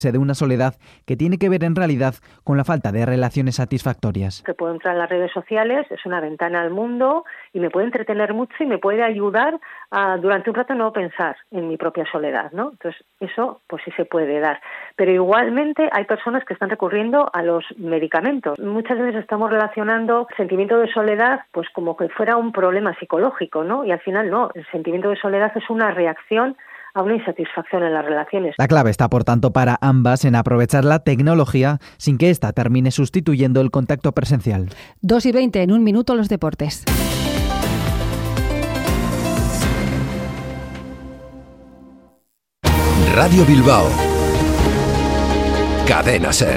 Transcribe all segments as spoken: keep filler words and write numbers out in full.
de una soledad que tiene que ver en realidad con la falta de relaciones satisfactorias. Que puedo entrar en las redes sociales, es una ventana al mundo y me puede entretener mucho y me puede ayudar a durante un rato no pensar en mi propia soledad, ¿no? Entonces eso pues sí se puede dar. Pero igualmente hay personas que están recurriendo a los medicamentos. Muchas veces estamos relacionando el sentimiento de soledad pues como que fuera un problema psicológico, ¿no? Y al final no, el sentimiento de soledad es una reacción a una insatisfacción en las relaciones. La clave está, por tanto, para ambas en aprovechar la tecnología sin que ésta termine sustituyendo el contacto presencial. dos y veinte, en un minuto los deportes. Radio Bilbao. Cadena SER.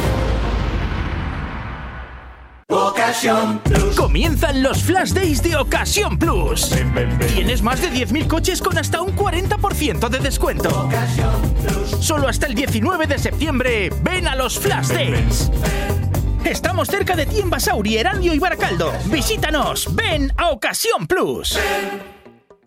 Ocasión Plus. Comienzan los Flash Days de Ocasión Plus. Ven, ven, ven. Tienes más de diez mil coches con hasta un cuarenta por ciento de descuento. Ocasión Plus. Solo hasta el diecinueve de septiembre. Ven a los Flash ven, Days. Ven, ven. Estamos cerca de ti en Basauri, Erandio y Baracaldo. Visítanos. Ven a Ocasión Plus. Ven.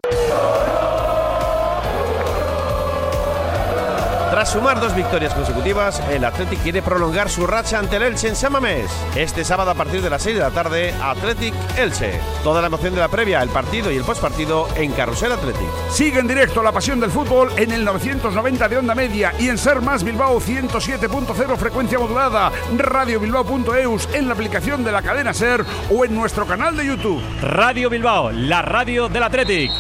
Tras sumar dos victorias consecutivas, el Athletic quiere prolongar su racha ante el Elche en San Mamés. Este sábado a partir de las seis de la tarde, Athletic Elche. Toda la emoción de la previa, el partido y el postpartido en Carrusel Athletic. Sigue en directo la pasión del fútbol en el novecientos noventa de onda media y en Ser Más Bilbao ciento siete punto cero frecuencia modulada, radio bilbao punto eus en la aplicación de la cadena Ser o en nuestro canal de YouTube. Radio Bilbao, la radio del Athletic.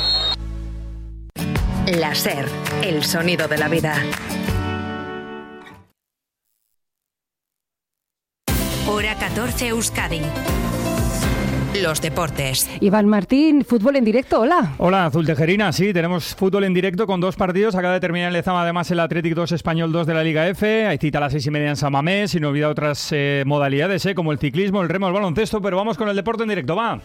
La Ser, el sonido de la vida. Hora catorce Euskadi. Los deportes. Iván Martín, fútbol en directo, hola. Hola, Azul Tejerina, sí, tenemos fútbol en directo con dos partidos. Acaba de terminar en Lezama además el Athletic dos Español dos de la Liga F. Hay cita a las seis y media en San Mamés, sin olvidar otras eh, modalidades, eh, como el ciclismo, el remo, el baloncesto, pero vamos con el deporte en directo, va.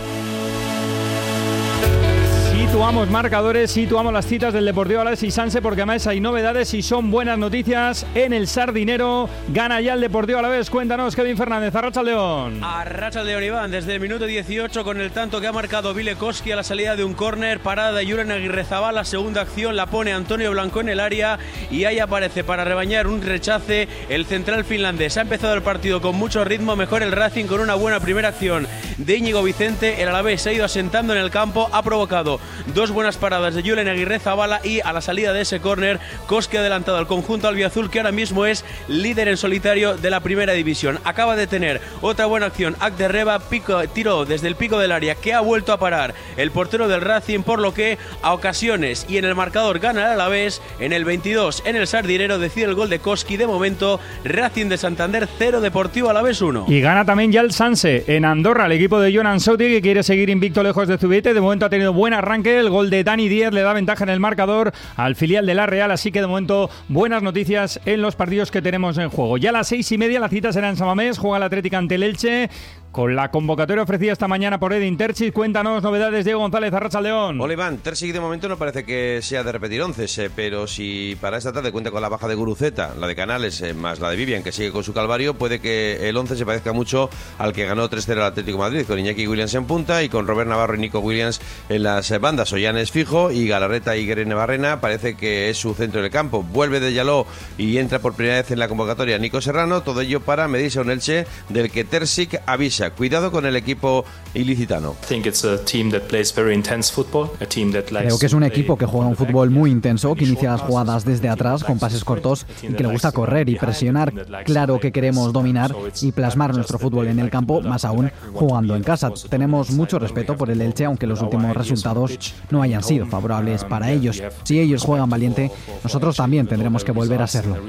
Situamos marcadores, situamos las citas del Deportivo Alavés y Sanse, porque además hay novedades y son buenas noticias en el Sardinero. Gana ya el Deportivo Alavés. Cuéntanos, Kevin Fernández. Arratsaldeon. Arratsaldeon, Iván, desde el minuto dieciocho con el tanto que ha marcado Bilekoski a la salida de un córner, parada de Julen Aguirrezabala, la segunda acción la pone Antonio Blanco en el área y ahí aparece para rebañar un rechace el central finlandés. Ha empezado el partido con mucho ritmo, mejor el Racing con una buena primera acción de Íñigo Vicente. El Alavés se ha ido asentando en el campo, ha provocado dos buenas paradas de Julen Aguirrezabala y a la salida de ese córner, Koski ha adelantado al conjunto albiazul, que ahora mismo es líder en solitario de la primera división. Acaba de tener otra buena acción Agderreba, pico, tiró desde el pico del área que ha vuelto a parar el portero del Racing, por lo que a ocasiones y en el marcador gana el Alavés. En el veintidós en el Sardinero decide el gol de Koski. De momento Racing de Santander cero, Deportivo Alavés uno. Y gana también ya el Sanse en Andorra, el equipo de Jonan Souti, que quiere seguir invicto lejos de Zubiete. De momento ha tenido buen arranque, el gol de Dani Díaz le da ventaja en el marcador al filial de la Real, así que de momento buenas noticias en los partidos que tenemos en juego. Ya a las seis y media la cita será en San Mamés, juega el Atlético ante el Elche, con la convocatoria ofrecida esta mañana por Edin Terzic. Cuéntanos novedades, Diego González, Arratsaldeon. Hola Iván, Terzic de momento no parece que sea de repetir once, eh, pero si para esta tarde cuenta con la baja de Guruceta, la de Canales, eh, más la de Vivian, que sigue con su calvario, puede que el once se parezca mucho al que ganó tres cero al Atlético de Madrid, con Iñaki Williams en punta y con Robert Navarro y Nico Williams en las eh, bandas. Ollán es fijo y Galarreta y Guerrero Barrena parece que es su centro del campo. Vuelve de Yaló y entra por primera vez en la convocatoria Nico Serrano, todo ello para medirse a un Elche del que Terzic avisa: cuidado con el equipo ilicitano. Creo que es un equipo que juega un fútbol muy intenso, que inicia las jugadas desde atrás con pases cortos y que le gusta correr y presionar. Claro que queremos dominar y plasmar nuestro fútbol en el campo, más aún jugando en casa. Tenemos mucho respeto por el Elche, aunque los últimos resultados no hayan sido favorables para ellos. Si ellos juegan valiente, nosotros también tendremos que volver a serlo.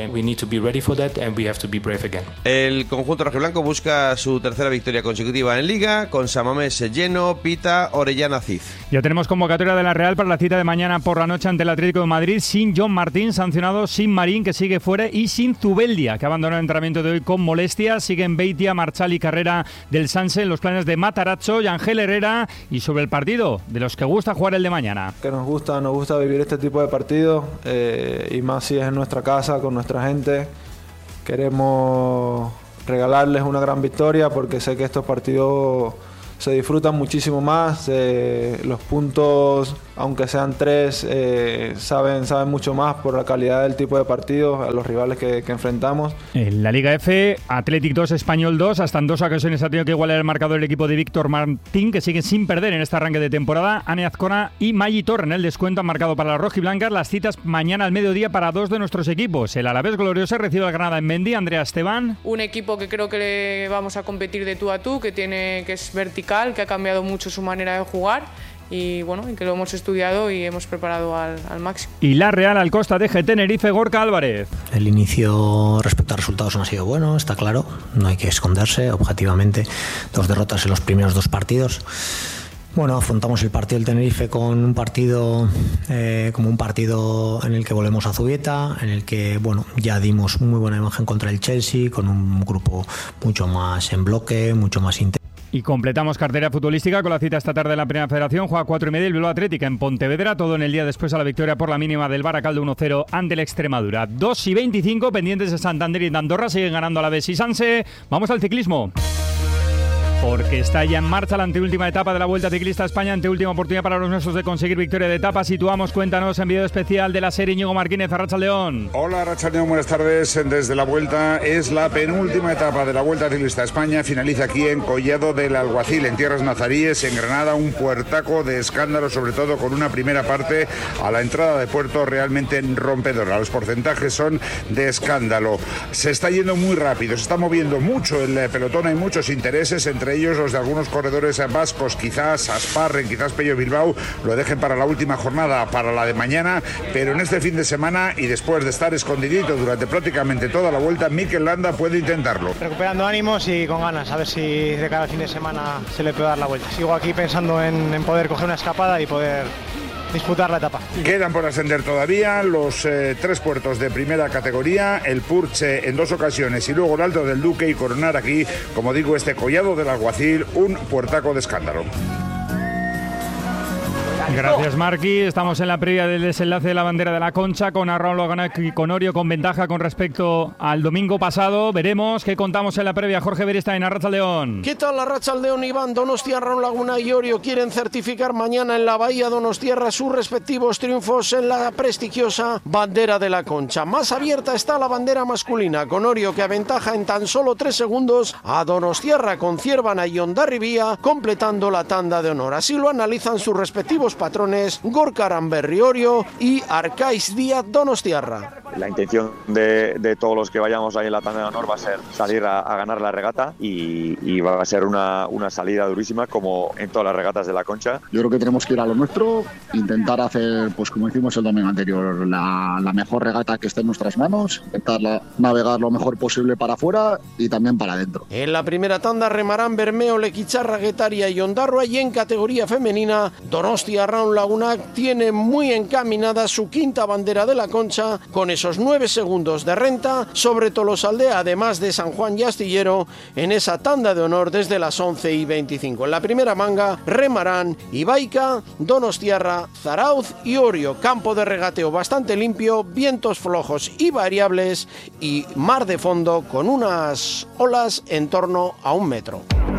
El conjunto rojiblanco busca su tercera victoria consecutiva en Liga, con San Mamés lleno, Pita, Orellana, Cid. Ya tenemos convocatoria de la Real para la cita de mañana por la noche ante el Atlético de Madrid, sin John Martín sancionado, sin Marín, que sigue fuera, y sin Zubeldia, que abandonó el entrenamiento de hoy con molestias. Siguen Beitia, Marchal y Carrera del Sanse en los planes de Matarazzo y Ángel Herrera. Y sobre el partido, de los que gusta jugar el de mañana. Que nos gusta, nos gusta vivir este tipo de partidos, eh, y más si es en nuestra casa, con nuestra gente. Queremos regalarles una gran victoria porque sé que estos partidos se disfrutan muchísimo más. Eh, los puntos, aunque sean tres, eh, saben, saben mucho más por la calidad del tipo de partidos, a los rivales que, que enfrentamos. En la Liga F, Athletic dos, Español dos. Hasta en dos ocasiones ha tenido que igualar el marcador el equipo de Víctor Martín, que sigue sin perder en este arranque de temporada. Ane Azcona y Maggi Torre en el descuento han marcado para las rojiblancas. Las citas mañana al mediodía para dos de nuestros equipos. El Alavés Glorioso recibe al Granada en Mendy. Andrea Esteban. Un equipo que creo que vamos a competir de tú a tú, que, tiene, que es vertical, que ha cambiado mucho su manera de jugar. Y bueno, y que lo hemos estudiado y hemos preparado al, al máximo. Y la Real al Costa de G Tenerife, Gorka Álvarez. El inicio respecto a resultados no ha sido bueno, está claro, no hay que esconderse, objetivamente, dos derrotas en los primeros dos partidos. Bueno, afrontamos el partido del Tenerife con un partido eh, como un partido en el que volvemos a Zubieta, en el que bueno, ya dimos muy buena imagen contra el Chelsea, con un grupo mucho más en bloque, mucho más intenso. Y completamos cartera futbolística con la cita esta tarde de la Primera Federación. Juega a cuatro y media el Bilbao Athletic en Pontevedra. Todo en el día después a la victoria por la mínima del Baracaldo uno cero ante el Extremadura. dos y veinticinco, pendientes de Santander y de Andorra. Siguen ganando a la vez y Sanse. Vamos al ciclismo. Porque está ya en marcha la anteúltima etapa de la Vuelta Ciclista a España, anteúltima oportunidad para los nuestros de conseguir victoria de etapa. Situamos, cuéntanos en vídeo especial de la serie. Íñigo Martínez, Arratsaldeón. Hola, Arratsaldeón, buenas tardes. Desde la Vuelta es la penúltima etapa de la Vuelta Ciclista a España. Finaliza aquí en Collado del Alguacil, en Tierras Nazaríes, en Granada. Un puertaco de escándalo, sobre todo con una primera parte a la entrada de puerto realmente rompedora. Los porcentajes son de escándalo. Se está yendo muy rápido, se está moviendo mucho el pelotón. Hay muchos intereses, entre ellos los de algunos corredores vascos, quizás Asparren, quizás Pello Bilbao lo dejen para la última jornada, para la de mañana, pero en este fin de semana y después de estar escondidito durante prácticamente toda la Vuelta, Mikel Landa puede intentarlo. Recuperando ánimos y con ganas, a ver si de cara al fin de semana se le puede dar la vuelta. Sigo aquí pensando en, en poder coger una escapada y poder disputar la etapa. Quedan por ascender todavía los eh, tres puertos de primera categoría, el Purche en dos ocasiones y luego el Alto del Duque, y coronar aquí, como digo, este Collado del Alguacil, un puertaco de escándalo. Gracias, Marqui. Estamos en la previa del desenlace de la bandera de la Concha con Arraun Loganac y con Orio con ventaja con respecto al domingo pasado. Veremos qué contamos en la previa. Jorge Beristain, Arratsaldeón. ¿Qué tal, Arratsaldeón, Iván? Donostia, Arraun Laguna y Orio quieren certificar mañana en la Bahía Donostiarra sus respectivos triunfos en la prestigiosa bandera de la Concha. Más abierta está la bandera masculina, con Orio que aventaja en tan solo tres segundos a Donostiarra con Ciervana y Hondarribía, completando la tanda de honor. Así lo analizan sus respectivos patrones Gorka Aranberri Orio y Arcais Díaz Donostiarra. La intención de, de todos los que vayamos ahí en la tanda de honor va a ser salir a, a ganar la regata y, y va a ser una, una salida durísima como en todas las regatas de la Concha. Yo creo que tenemos que ir a lo nuestro, intentar hacer, pues como hicimos el domingo anterior, la, la mejor regata que esté en nuestras manos, intentar la, navegar lo mejor posible para afuera y también para adentro. En la primera tanda remarán Bermeo, Lequicharra, Guetaria y Ondarroa, y en categoría femenina Donostia Arraun Lagunac tiene muy encaminada su quinta bandera de la Concha con esos nueve segundos de renta sobre Tolosaldea, además de San Juan y Astillero, en esa tanda de honor desde las once y veinticinco. En la primera manga remarán Ibaica, Donostiarra, Zarauz y Orio. Campo de regateo bastante limpio, vientos flojos y variables y mar de fondo con unas olas en torno a un metro.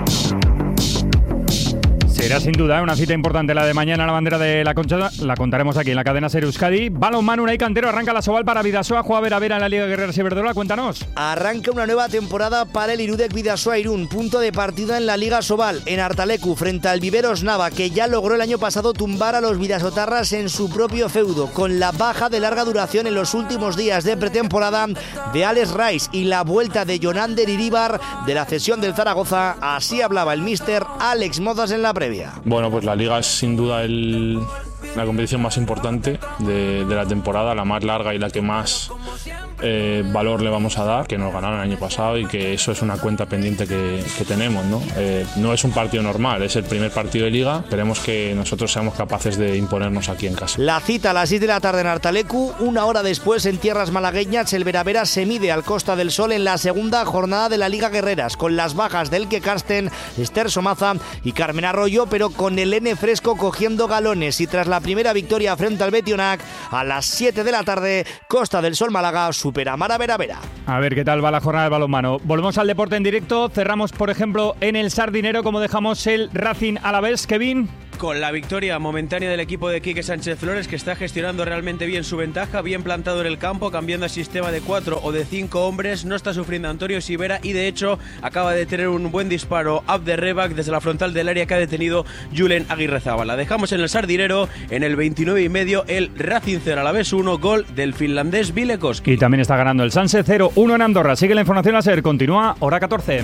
Será sin duda una cita importante la de mañana, la bandera de la Concha. La contaremos aquí en la cadena SER Euskadi. Balonmano, Unai Cantero arranca la Sobal para Bidasoa. Juega Vera Vera en la Liga Guerrera Iberdrola. Cuéntanos. Arranca una nueva temporada para el Irudek Bidasoa Irún. Punto de partida en la Liga Sobal, en Artalecu, frente al Viveros Nava, que ya logró el año pasado tumbar a los bidasotarras en su propio feudo, con la baja de larga duración en los últimos días de pretemporada de Alex Rice y la vuelta de Jonander Iríbar de la cesión del Zaragoza. Así hablaba el míster Alex Mozas en la previa. Bueno, pues la Liga es sin duda el, la competición más importante de, de la temporada, la más larga y la que más eh, valor le vamos a dar, que nos ganaron el año pasado y que eso es una cuenta pendiente que, que tenemos, ¿no? Eh, no es un partido normal, es el primer partido de Liga. Esperemos que nosotros seamos capaces de imponernos aquí en casa. La cita a las seis de la tarde en Artalecu. Una hora después, en tierras malagueñas, el Veravera se mide al Costa del Sol en la segunda jornada de la Liga Guerreras, con las bajas del Elke Karsten, Esther Somaza y Carmen Arroyo, pero con el N fresco cogiendo galones. Y tras la primera victoria frente al Betionac, a las siete de la tarde, Costa del Sol Málaga, Superamara Vera Vera. A ver qué tal va la jornada del balonmano. Volvemos al deporte en directo. Cerramos, por ejemplo, en el Sardinero, como dejamos el Racing Alavés. Kevin. Con la victoria momentánea del equipo de Quique Sánchez Flores, que está gestionando realmente bien su ventaja, bien plantado en el campo, cambiando a sistema de cuatro o de cinco hombres. No está sufriendo Antonio Sivera y de hecho acaba de tener un buen disparo up the reback desde la frontal del área que ha detenido Julen Aguirrezábal. Dejamos en el Sardinero, en el veintinueve y medio, el Racing cero Alavés uno, gol del finlandés Ville Koski. Y también está ganando el Sanse cero uno en Andorra. Sigue la información a ser. Continúa hora catorce.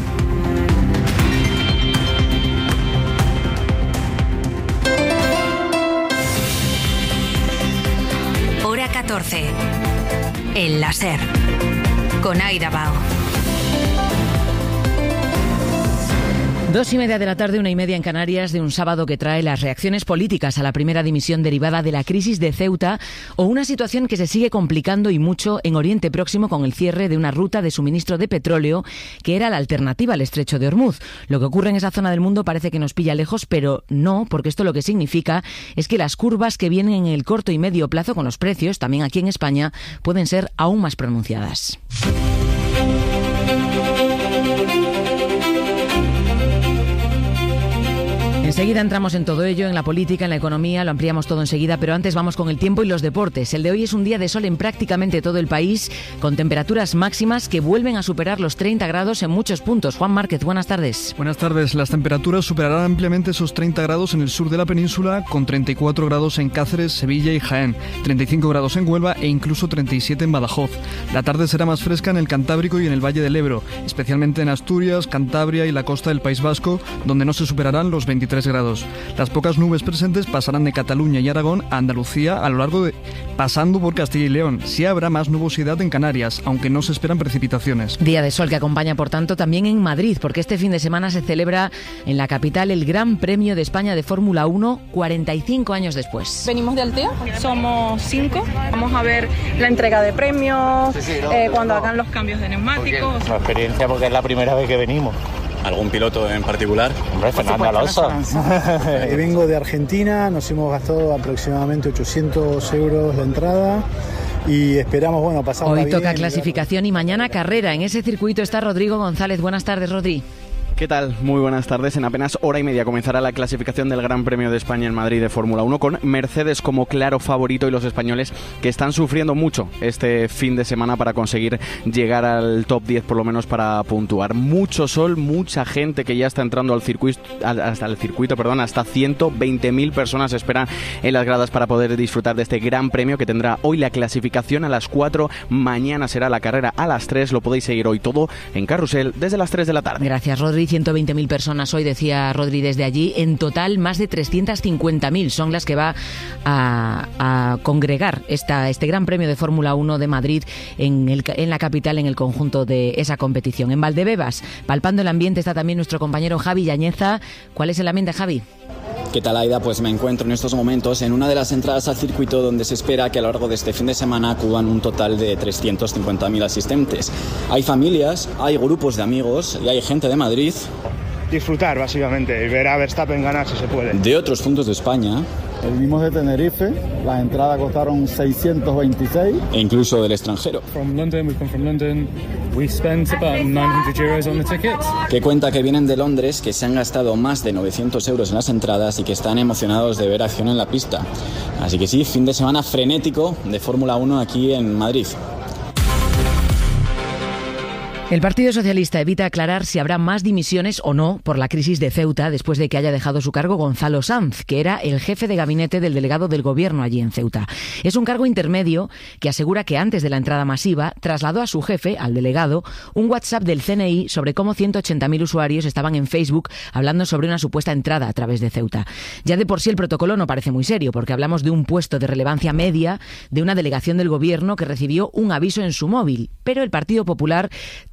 catorce. El láser. Con Aida Bao. Dos y media de la tarde, una y media en Canarias, de un sábado que trae las reacciones políticas a la primera dimisión derivada de la crisis de Ceuta o una situación que se sigue complicando y mucho en Oriente Próximo con el cierre de una ruta de suministro de petróleo que era la alternativa al estrecho de Hormuz. Lo que ocurre en esa zona del mundo parece que nos pilla lejos, pero no, porque esto lo que significa es que las curvas que vienen en el corto y medio plazo con los precios, también aquí en España, pueden ser aún más pronunciadas. Enseguida entramos en todo ello, en la política, en la economía, lo ampliamos todo enseguida, pero antes vamos con el tiempo y los deportes. El de hoy es un día de sol en prácticamente todo el país, con temperaturas máximas que vuelven a superar los treinta grados en muchos puntos. Juan Márquez, buenas tardes. Buenas tardes. Las temperaturas superarán ampliamente esos treinta grados en el sur de la península, con treinta y cuatro grados en Cáceres, Sevilla y Jaén, treinta y cinco grados en Huelva e incluso treinta y siete en Badajoz. La tarde será más fresca en el Cantábrico y en el Valle del Ebro, especialmente en Asturias, Cantabria y la costa del País Vasco, donde no se superarán los veintitrés grados. Las pocas nubes presentes pasarán de Cataluña y Aragón a Andalucía a lo largo de... pasando por Castilla y León. Sí habrá más nubosidad en Canarias, aunque no se esperan precipitaciones. Día de sol que acompaña, por tanto, también en Madrid, porque este fin de semana se celebra en la capital el Gran Premio de España de Fórmula uno, cuarenta y cinco años después. Venimos de Altea, somos cinco. Vamos a ver la entrega de premios, sí, sí, no, eh, cuando no. hagan los cambios de neumáticos. Una experiencia porque es la primera vez que venimos. ¿Algún piloto en particular? Hombre, Fernando Alonso. Vengo de Argentina, nos hemos gastado aproximadamente ochocientos euros de entrada y esperamos, bueno, pasarla bien. Hoy toca clasificación y mañana carrera. En ese circuito está Rodrigo González. Buenas tardes, Rodri. ¿Qué tal? Muy buenas tardes. En apenas hora y media comenzará la clasificación del Gran Premio de España en Madrid de Fórmula uno, con Mercedes como claro favorito y los españoles que están sufriendo mucho este fin de semana para conseguir llegar al top diez, por lo menos para puntuar. Mucho sol, mucha gente que ya está entrando al circuito, hasta el circuito, perdón, hasta ciento veinte mil personas esperan en las gradas para poder disfrutar de este Gran Premio que tendrá hoy la clasificación a las cuatro, mañana será la carrera a las tres. Lo podéis seguir hoy todo en Carrusel desde las tres de la tarde. Gracias, Rodri. ciento veinte mil personas hoy, decía Rodri desde allí. En total, más de trescientas cincuenta mil son las que va a, a congregar esta, este Gran Premio de Fórmula uno de Madrid en, el, en la capital, en el conjunto de esa competición. En Valdebebas, palpando el ambiente, está también nuestro compañero Javi Yañeza. ¿Cuál es el ambiente, Javi? ¿Qué tal, Aida? Pues me encuentro en estos momentos en una de las entradas al circuito donde se espera que a lo largo de este fin de semana acudan un total de trescientos cincuenta mil asistentes. Hay familias, hay grupos de amigos y hay gente de Madrid. Disfrutar, básicamente, y ver a Verstappen ganar si se puede. De otros puntos de España. Venimos de Tenerife, las entradas costaron seiscientos veintiséis. E incluso del extranjero. From London, we come from London. We spent about nine hundred euros on the tickets. Que cuenta que vienen de Londres, que se han gastado más de novecientos euros en las entradas y que están emocionados de ver acción en la pista. Así que sí, fin de semana frenético de Fórmula uno aquí en Madrid. El Partido Socialista evita aclarar si habrá más dimisiones o no por la crisis de Ceuta después de que haya dejado su cargo Gonzalo Sanz, que era el jefe de gabinete del delegado del Gobierno allí en Ceuta. Es un cargo intermedio que asegura que antes de la entrada masiva trasladó a su jefe, al delegado, un WhatsApp del C N I sobre cómo ciento ochenta mil usuarios estaban en Facebook hablando sobre una supuesta entrada a través de Ceuta. Ya de por sí el protocolo no parece muy serio, porque hablamos de un puesto de relevancia media de una delegación del Gobierno que recibió un aviso en su móvil, pero el Partido Popular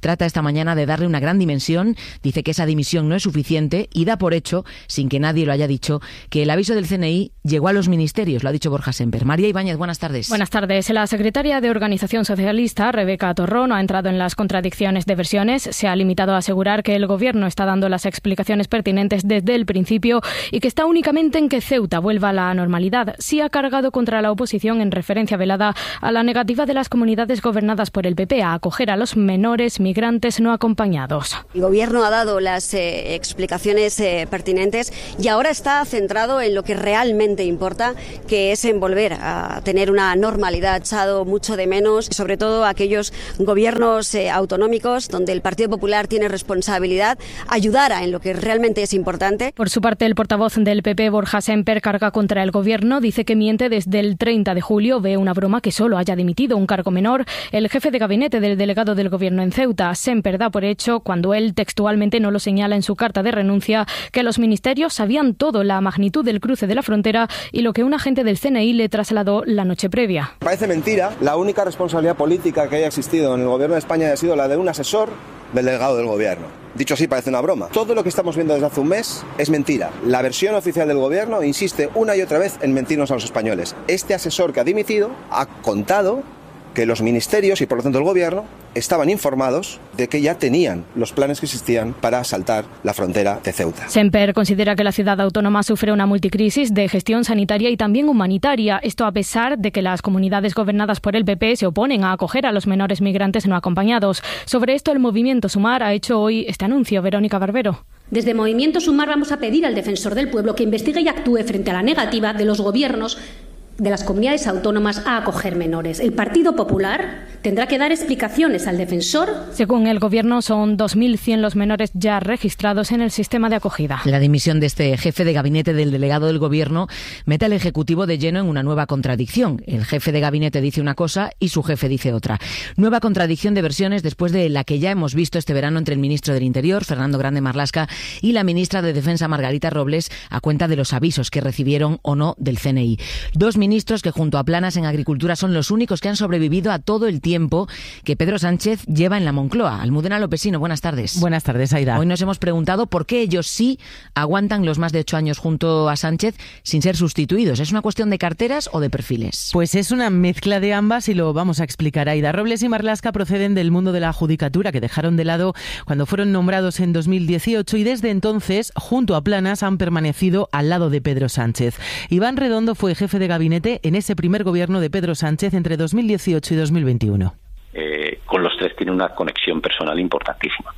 trata esta mañana de darle una gran dimensión. Dice que esa dimisión no es suficiente y da por hecho, sin que nadie lo haya dicho, que el aviso del C N I llegó a los ministerios. Lo ha dicho Borja Semper. María Ibáñez, buenas tardes. Buenas tardes. La secretaria de Organización Socialista, Rebeca Torró, no ha entrado en las contradicciones de versiones. Se ha limitado a asegurar que el Gobierno está dando las explicaciones pertinentes desde el principio y que está únicamente en que Ceuta vuelva a la normalidad. Sí ha cargado contra la oposición en referencia velada a la negativa de las comunidades gobernadas por el P P a acoger a los menores migrantes no acompañados. El Gobierno ha dado las eh, explicaciones eh, pertinentes y ahora está centrado en lo que realmente importa, que es en volver a tener una normalidad. Ha echado mucho de menos, sobre todo aquellos gobiernos eh, autonómicos donde el Partido Popular tiene responsabilidad, ayudara en lo que realmente es importante. Por su parte, el portavoz del P P, Borja Semper, carga contra el Gobierno. Dice que miente desde el treinta de julio. Ve una broma que solo haya dimitido un cargo menor el jefe de gabinete del delegado del Gobierno en Ceuta. Semper da por hecho, cuando él textualmente no lo señala en su carta de renuncia, que los ministerios sabían todo, la magnitud del cruce de la frontera y lo que un agente del C N I le trasladó la noche previa. Parece mentira. La única responsabilidad política que haya existido en el Gobierno de España ha sido la de un asesor del delegado del Gobierno. Dicho así, parece una broma. Todo lo que estamos viendo desde hace un mes es mentira. La versión oficial del Gobierno insiste una y otra vez en mentirnos a los españoles. Este asesor que ha dimitido ha contado que los ministerios y por lo tanto el Gobierno estaban informados de que ya tenían los planes que existían para asaltar la frontera de Ceuta. Semper considera que la ciudad autónoma sufre una multicrisis de gestión sanitaria y también humanitaria. Esto a pesar de que las comunidades gobernadas por el P P se oponen a acoger a los menores migrantes no acompañados. Sobre esto, el Movimiento Sumar ha hecho hoy este anuncio. Verónica Barbero. Desde Movimiento Sumar vamos a pedir al Defensor del Pueblo que investigue y actúe frente a la negativa de los gobiernos de las comunidades autónomas a acoger menores. El Partido Popular tendrá que dar explicaciones al defensor. Según el Gobierno, son dos mil cien los menores ya registrados en el sistema de acogida. La dimisión de este jefe de gabinete del delegado del Gobierno mete al Ejecutivo de lleno en una nueva contradicción. El jefe de gabinete dice una cosa y su jefe dice otra. Nueva contradicción de versiones después de la que ya hemos visto este verano entre el ministro del Interior, Fernando Grande Marlaska, y la ministra de Defensa, Margarita Robles, a cuenta de los avisos que recibieron o no del C N I. Dos ministros que junto a Planas en Agricultura son los únicos que han sobrevivido a todo el tiempo que Pedro Sánchez lleva en la Moncloa. Almudena Lopesino, buenas tardes. Buenas tardes, Aida. Hoy nos hemos preguntado por qué ellos sí aguantan los más de ocho años junto a Sánchez sin ser sustituidos. ¿Es una cuestión de carteras o de perfiles? Pues es una mezcla de ambas y lo vamos a explicar, Aida. Robles y Marlaska proceden del mundo de la judicatura que dejaron de lado cuando fueron nombrados en dos mil dieciocho y desde entonces, junto a Planas, han permanecido al lado de Pedro Sánchez. Iván Redondo fue jefe de gabinete en ese primer gobierno de Pedro Sánchez entre dos mil dieciocho y dos mil veintiuno. Eh, con los tres tiene una conexión personal importantísima,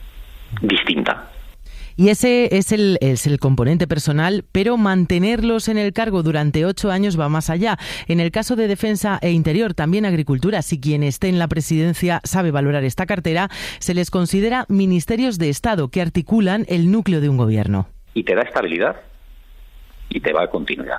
distinta. Y ese es el, es el componente personal, pero mantenerlos en el cargo durante ocho años va más allá. En el caso de Defensa e Interior, también Agricultura, si quien esté en la presidencia sabe valorar esta cartera, se les considera ministerios de Estado que articulan el núcleo de un gobierno. Y te da estabilidad y te va a continuidad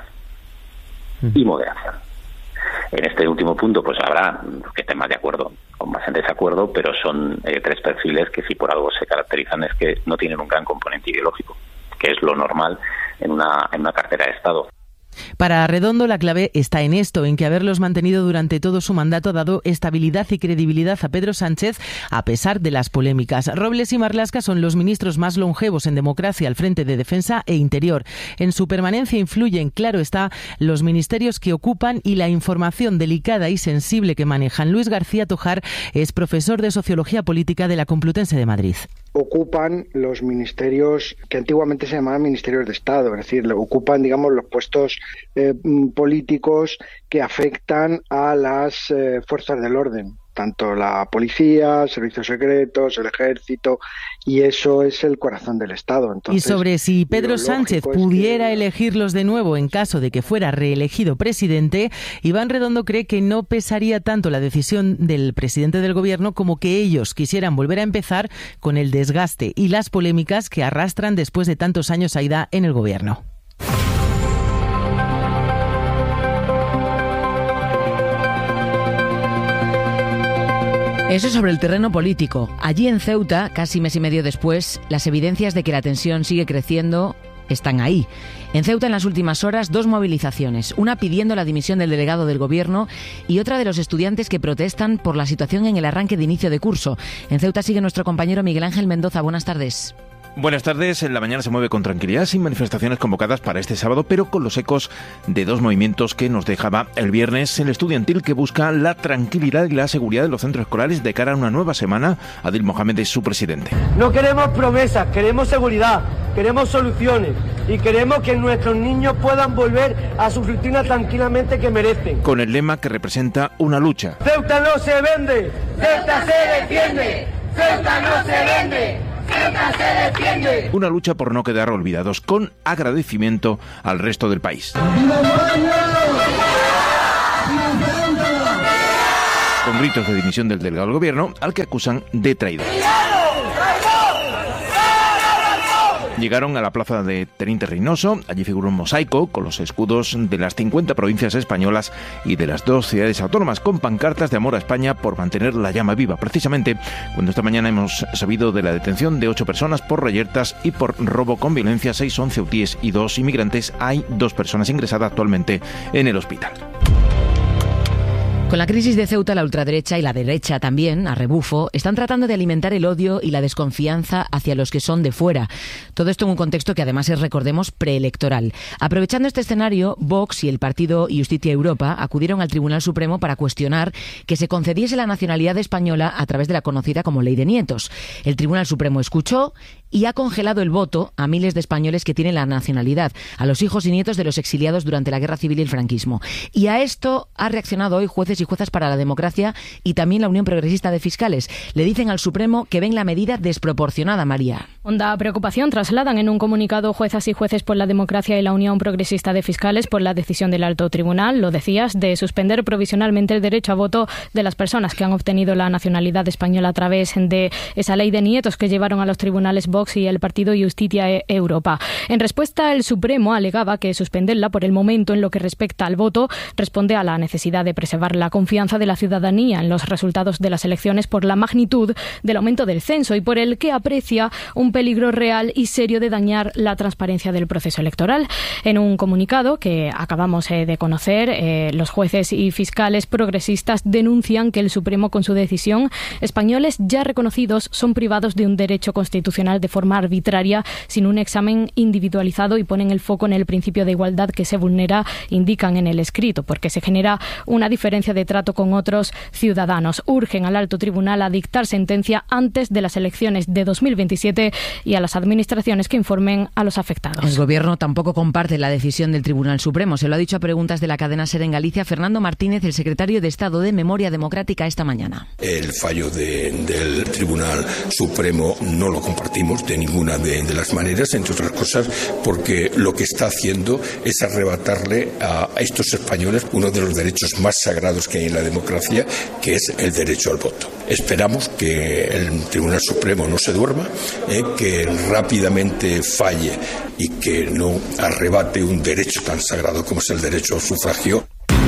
y moderación. En este último punto, pues habrá que estén más de acuerdo o más en desacuerdo, pero son eh, tres perfiles que si por algo se caracterizan es que no tienen un gran componente ideológico, que es lo normal en una, en una cartera de Estado. Para Redondo, la clave está en esto, en que haberlos mantenido durante todo su mandato ha dado estabilidad y credibilidad a Pedro Sánchez, a pesar de las polémicas. Robles y Marlaska son los ministros más longevos en democracia al frente de Defensa e Interior. En su permanencia influyen, claro está, los ministerios que ocupan y la información delicada y sensible que manejan. Luis García Tojar es profesor de Sociología Política de la Complutense de Madrid. Ocupan los ministerios que antiguamente se llamaban ministerios de Estado, es decir, ocupan, digamos, los puestos eh, políticos que afectan a las eh, fuerzas del orden, tanto la policía, servicios secretos, el ejército, y eso es el corazón del Estado. Entonces, y sobre si Pedro Sánchez pudiera que... elegirlos de nuevo en caso de que fuera reelegido presidente, Iván Redondo cree que no pesaría tanto la decisión del presidente del gobierno como que ellos quisieran volver a empezar con el desgaste y las polémicas que arrastran después de tantos años Aida en el gobierno. Eso sobre el terreno político. Allí en Ceuta, casi mes y medio después, las evidencias de que la tensión sigue creciendo están ahí. En Ceuta, en las últimas horas, dos movilizaciones, una pidiendo la dimisión del delegado del Gobierno y otra de los estudiantes que protestan por la situación en el arranque de inicio de curso. En Ceuta sigue nuestro compañero Miguel Ángel Mendoza. Buenas tardes. Buenas tardes. En la mañana se mueve con tranquilidad, sin manifestaciones convocadas para este sábado, pero con los ecos de dos movimientos que nos dejaba el viernes el estudiantil, que busca la tranquilidad y la seguridad de los centros escolares de cara a una nueva semana. Adil Mohamed es su presidente. No queremos promesas, queremos seguridad, queremos soluciones y queremos que nuestros niños puedan volver a su rutina tranquilamente que merecen. Con el lema que representa una lucha. Ceuta no se vende, Ceuta se defiende, Ceuta no se vende. ¡Ceuta se defiende! Una lucha por no quedar olvidados, con agradecimiento al resto del país. Con gritos de dimisión del delegado del Gobierno, al que acusan de traidor. Llegaron a la plaza de Teniente Reynoso. Allí figuró un mosaico con los escudos de las cincuenta provincias españolas y de las dos ciudades autónomas, con pancartas de amor a España por mantener la llama viva. Precisamente cuando esta mañana hemos sabido de la detención de ocho personas por reyertas y por robo con violencia, seis son ceutíes y dos inmigrantes. Hay dos personas ingresadas actualmente en el hospital. Con la crisis de Ceuta, la ultraderecha y la derecha también, a rebufo, están tratando de alimentar el odio y la desconfianza hacia los que son de fuera. Todo esto en un contexto que además es, recordemos, preelectoral. Aprovechando este escenario, Vox y el partido Justicia Europa acudieron al Tribunal Supremo para cuestionar que se concediese la nacionalidad española a través de la conocida como Ley de Nietos. El Tribunal Supremo escuchó y ha congelado el voto a miles de españoles que tienen la nacionalidad, a los hijos y nietos de los exiliados durante la Guerra Civil y el franquismo. Y a esto ha reaccionado hoy jueces y juezas para la democracia y también la Unión Progresista de Fiscales. Le dicen al Supremo que ven la medida desproporcionada, María. Honda preocupación trasladan en un comunicado juezas y jueces por la democracia y la Unión Progresista de Fiscales por la decisión del Alto Tribunal, lo decías, de suspender provisionalmente el derecho a voto de las personas que han obtenido la nacionalidad española a través de esa ley de nietos que llevaron a los tribunales Vox y el partido Justicia Europa. En respuesta, el Supremo alegaba que suspenderla por el momento en lo que respecta al voto responde a la necesidad de preservar la confianza de la ciudadanía en los resultados de las elecciones por la magnitud del aumento del censo y por el que aprecia un peligro real y serio de dañar la transparencia del proceso electoral. En un comunicado que acabamos eh, de conocer, eh, los jueces y fiscales progresistas denuncian que el Supremo, con su decisión, españoles ya reconocidos son privados de un derecho constitucional de forma arbitraria, sin un examen individualizado, y ponen el foco en el principio de igualdad que se vulnera, indican en el escrito, porque se genera una diferencia de trato con otros ciudadanos. Urgen al Alto Tribunal a dictar sentencia antes de las elecciones de dos mil veintisiete y a las administraciones que informen a los afectados. El Gobierno tampoco comparte la decisión del Tribunal Supremo. Se lo ha dicho a preguntas de la cadena SER en Galicia Fernando Martínez, el secretario de Estado de Memoria Democrática, esta mañana. El fallo de, del Tribunal Supremo no lo compartimos de ninguna de, de las maneras, entre otras cosas porque lo que está haciendo es arrebatarle a, a estos españoles uno de los derechos más sagrados que hay en la democracia, que es el derecho al voto. Esperamos que el Tribunal Supremo no se duerma, eh, que rápidamente falle y que no arrebate un derecho tan sagrado como es el derecho al sufragio.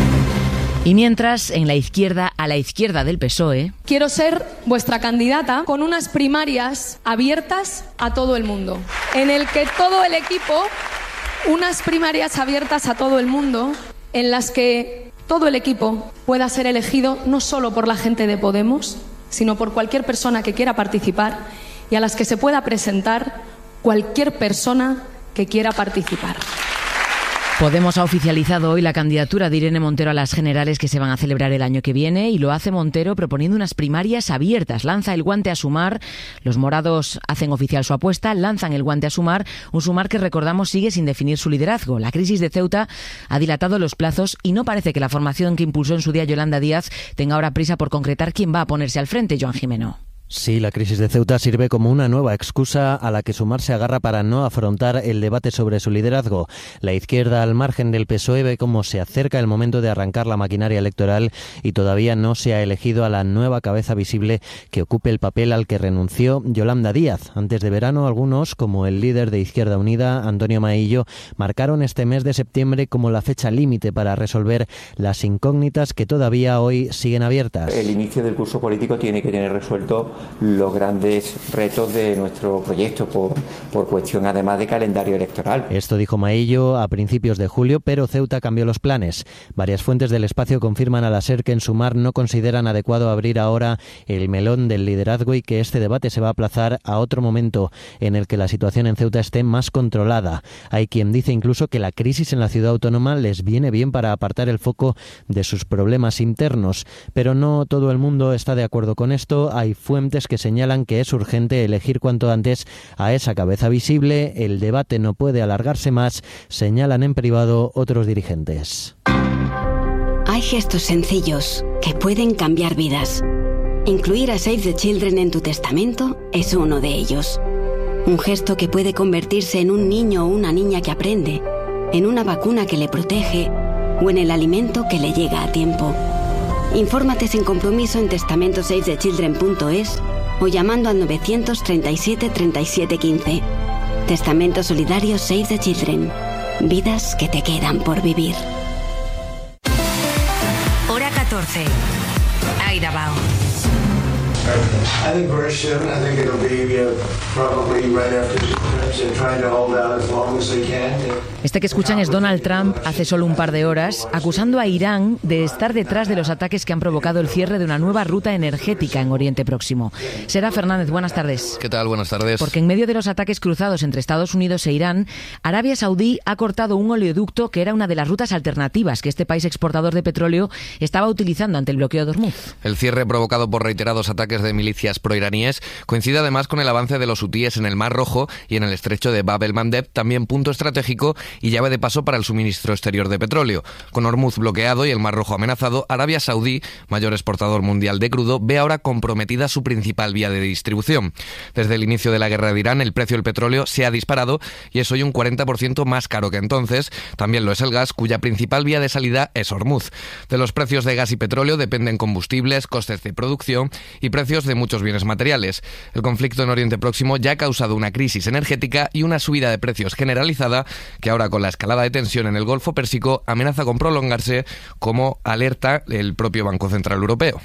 Y mientras, en la izquierda, a la izquierda del P S O E... Quiero ser vuestra candidata con unas primarias abiertas a todo el mundo, en el que todo el equipo, unas primarias abiertas a todo el mundo, en las que todo el equipo pueda ser elegido no solo por la gente de Podemos, sino por cualquier persona que quiera participar, y a las que se pueda presentar cualquier persona que quiera participar. Podemos ha oficializado hoy la candidatura de Irene Montero a las generales que se van a celebrar el año que viene, y lo hace Montero proponiendo unas primarias abiertas. Lanza el guante a Sumar. Los morados hacen oficial su apuesta, lanzan el guante a Sumar, un Sumar que, recordamos, sigue sin definir su liderazgo. La crisis de Ceuta ha dilatado los plazos y no parece que la formación que impulsó en su día Yolanda Díaz tenga ahora prisa por concretar quién va a ponerse al frente. Joan Jimeno. Sí, la crisis de Ceuta sirve como una nueva excusa a la que Sumar se agarra para no afrontar el debate sobre su liderazgo. La izquierda, al margen del P S O E, ve cómo se acerca el momento de arrancar la maquinaria electoral y todavía no se ha elegido a la nueva cabeza visible que ocupe el papel al que renunció Yolanda Díaz. Antes de verano, algunos, como el líder de Izquierda Unida, Antonio Maillo, marcaron este mes de septiembre como la fecha límite para resolver las incógnitas que todavía hoy siguen abiertas. El inicio del curso político tiene que tener resuelto los grandes retos de nuestro proyecto por, por cuestión además de calendario electoral. Esto dijo Maillo a principios de julio, pero Ceuta cambió los planes. Varias fuentes del espacio confirman a la SER que en Sumar no consideran adecuado abrir ahora el melón del liderazgo y que este debate se va a aplazar a otro momento en el que la situación en Ceuta esté más controlada. Hay quien dice incluso que la crisis en la ciudad autónoma les viene bien para apartar el foco de sus problemas internos, pero no todo el mundo está de acuerdo con esto. Hay fuentes que señalan que es urgente elegir cuanto antes a esa cabeza visible. El debate no puede alargarse más, señalan en privado otros dirigentes. Hay gestos sencillos que pueden cambiar vidas. Incluir a Save the Children en tu testamento es uno de ellos. Un gesto que puede convertirse en un niño o una niña que aprende, en una vacuna que le protege o en el alimento que le llega a tiempo. Infórmate sin compromiso en testamento save the children punto es o llamando al novecientos treinta y siete treinta y siete quince. Testamento solidario Save the Children. Vidas que te quedan por vivir. Hora catorce. Aida Bao. I think very soon. I think it'll be uh, probably right after they're trying to hold out as long as they can. Este que escuchan es Donald Trump hace solo un par de horas, acusando a Irán de estar detrás de los ataques que han provocado el cierre de una nueva ruta energética en Oriente Próximo. Sera Fernández, buenas tardes. ¿Qué tal? Buenas tardes. Porque en medio de los ataques cruzados entre Estados Unidos e Irán, Arabia Saudí ha cortado un oleoducto que era una de las rutas alternativas que este país exportador de petróleo estaba utilizando ante el bloqueo de Hormuz. El cierre provocado por reiterados ataques de milicias proiraníes coincide además con el avance de los hutíes en el Mar Rojo y en el estrecho de Bab el-Mandeb, también punto estratégico y llave de paso para el suministro exterior de petróleo. Con Hormuz bloqueado y el Mar Rojo amenazado, Arabia Saudí, mayor exportador mundial de crudo, ve ahora comprometida su principal vía de distribución. Desde el inicio de la guerra de Irán, el precio del petróleo se ha disparado y es hoy un cuarenta por ciento más caro que entonces. También lo es el gas, cuya principal vía de salida es Hormuz. De los precios de gas y petróleo dependen combustibles, costes de producción y precios de muchos bienes materiales. El conflicto en Oriente Próximo ya ha causado una crisis energética y una subida de precios generalizada que ahora, con la escalada de tensión en el Golfo Pérsico, amenaza con prolongarse, como alerta el propio Banco Central Europeo.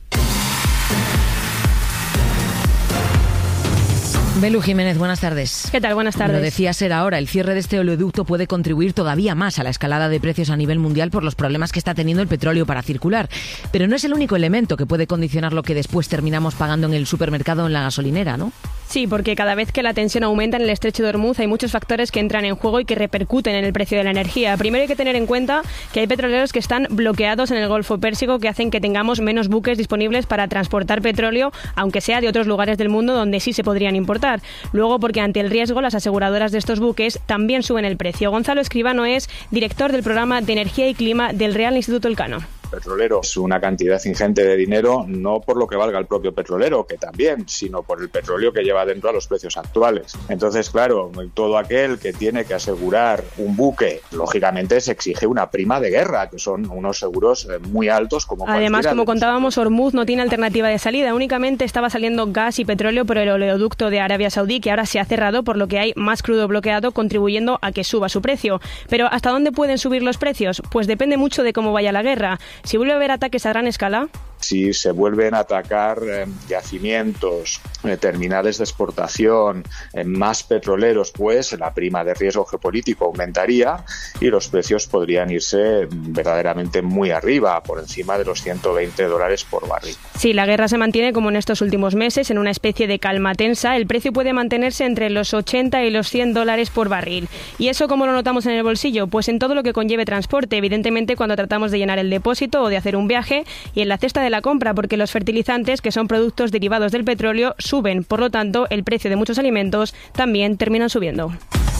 Belu Jiménez, buenas tardes. ¿Qué tal? Buenas tardes. Lo decía Ser ahora, el cierre de este oleoducto puede contribuir todavía más a la escalada de precios a nivel mundial por los problemas que está teniendo el petróleo para circular. Pero no es el único elemento que puede condicionar lo que después terminamos pagando en el supermercado o en la gasolinera, ¿no? Sí, porque cada vez que la tensión aumenta en el estrecho de Hormuz hay muchos factores que entran en juego y que repercuten en el precio de la energía. Primero hay que tener en cuenta que hay petroleros que están bloqueados en el Golfo Pérsico, que hacen que tengamos menos buques disponibles para transportar petróleo, aunque sea de otros lugares del mundo donde sí se podrían importar. Luego, porque ante el riesgo, las aseguradoras de estos buques también suben el precio. Gonzalo Escribano es director del programa de Energía y Clima del Real Instituto Elcano. Petrolero es una cantidad ingente de dinero, no por lo que valga el propio petrolero, que también, sino por el petróleo que lleva dentro a los precios actuales. Entonces, claro, todo aquel que tiene que asegurar un buque, lógicamente se exige una prima de guerra, que son unos seguros muy altos. Como Además, como contábamos, Hormuz no tiene alternativa de salida, únicamente estaba saliendo gas y petróleo por el oleoducto de Arabia Saudí, que ahora se ha cerrado, por lo que hay más crudo bloqueado, contribuyendo a que suba su precio. Pero ¿hasta dónde pueden subir los precios? Pues depende mucho de cómo vaya la guerra. Si vuelve a haber ataques a gran escala, si se vuelven a atacar eh, yacimientos, eh, terminales de exportación, eh, más petroleros, pues la prima de riesgo geopolítico aumentaría y los precios podrían irse verdaderamente muy arriba, por encima de los ciento veinte dólares por barril. Si la guerra se mantiene como en estos últimos meses, en una especie de calma tensa, el precio puede mantenerse entre los ochenta y los cien dólares por barril. ¿Y eso cómo lo notamos en el bolsillo? Pues en todo lo que conlleve transporte, evidentemente cuando tratamos de llenar el depósito o de hacer un viaje, y en la cesta de la compra, porque los fertilizantes, que son productos derivados del petróleo, suben. Por lo tanto, el precio de muchos alimentos también terminan subiendo.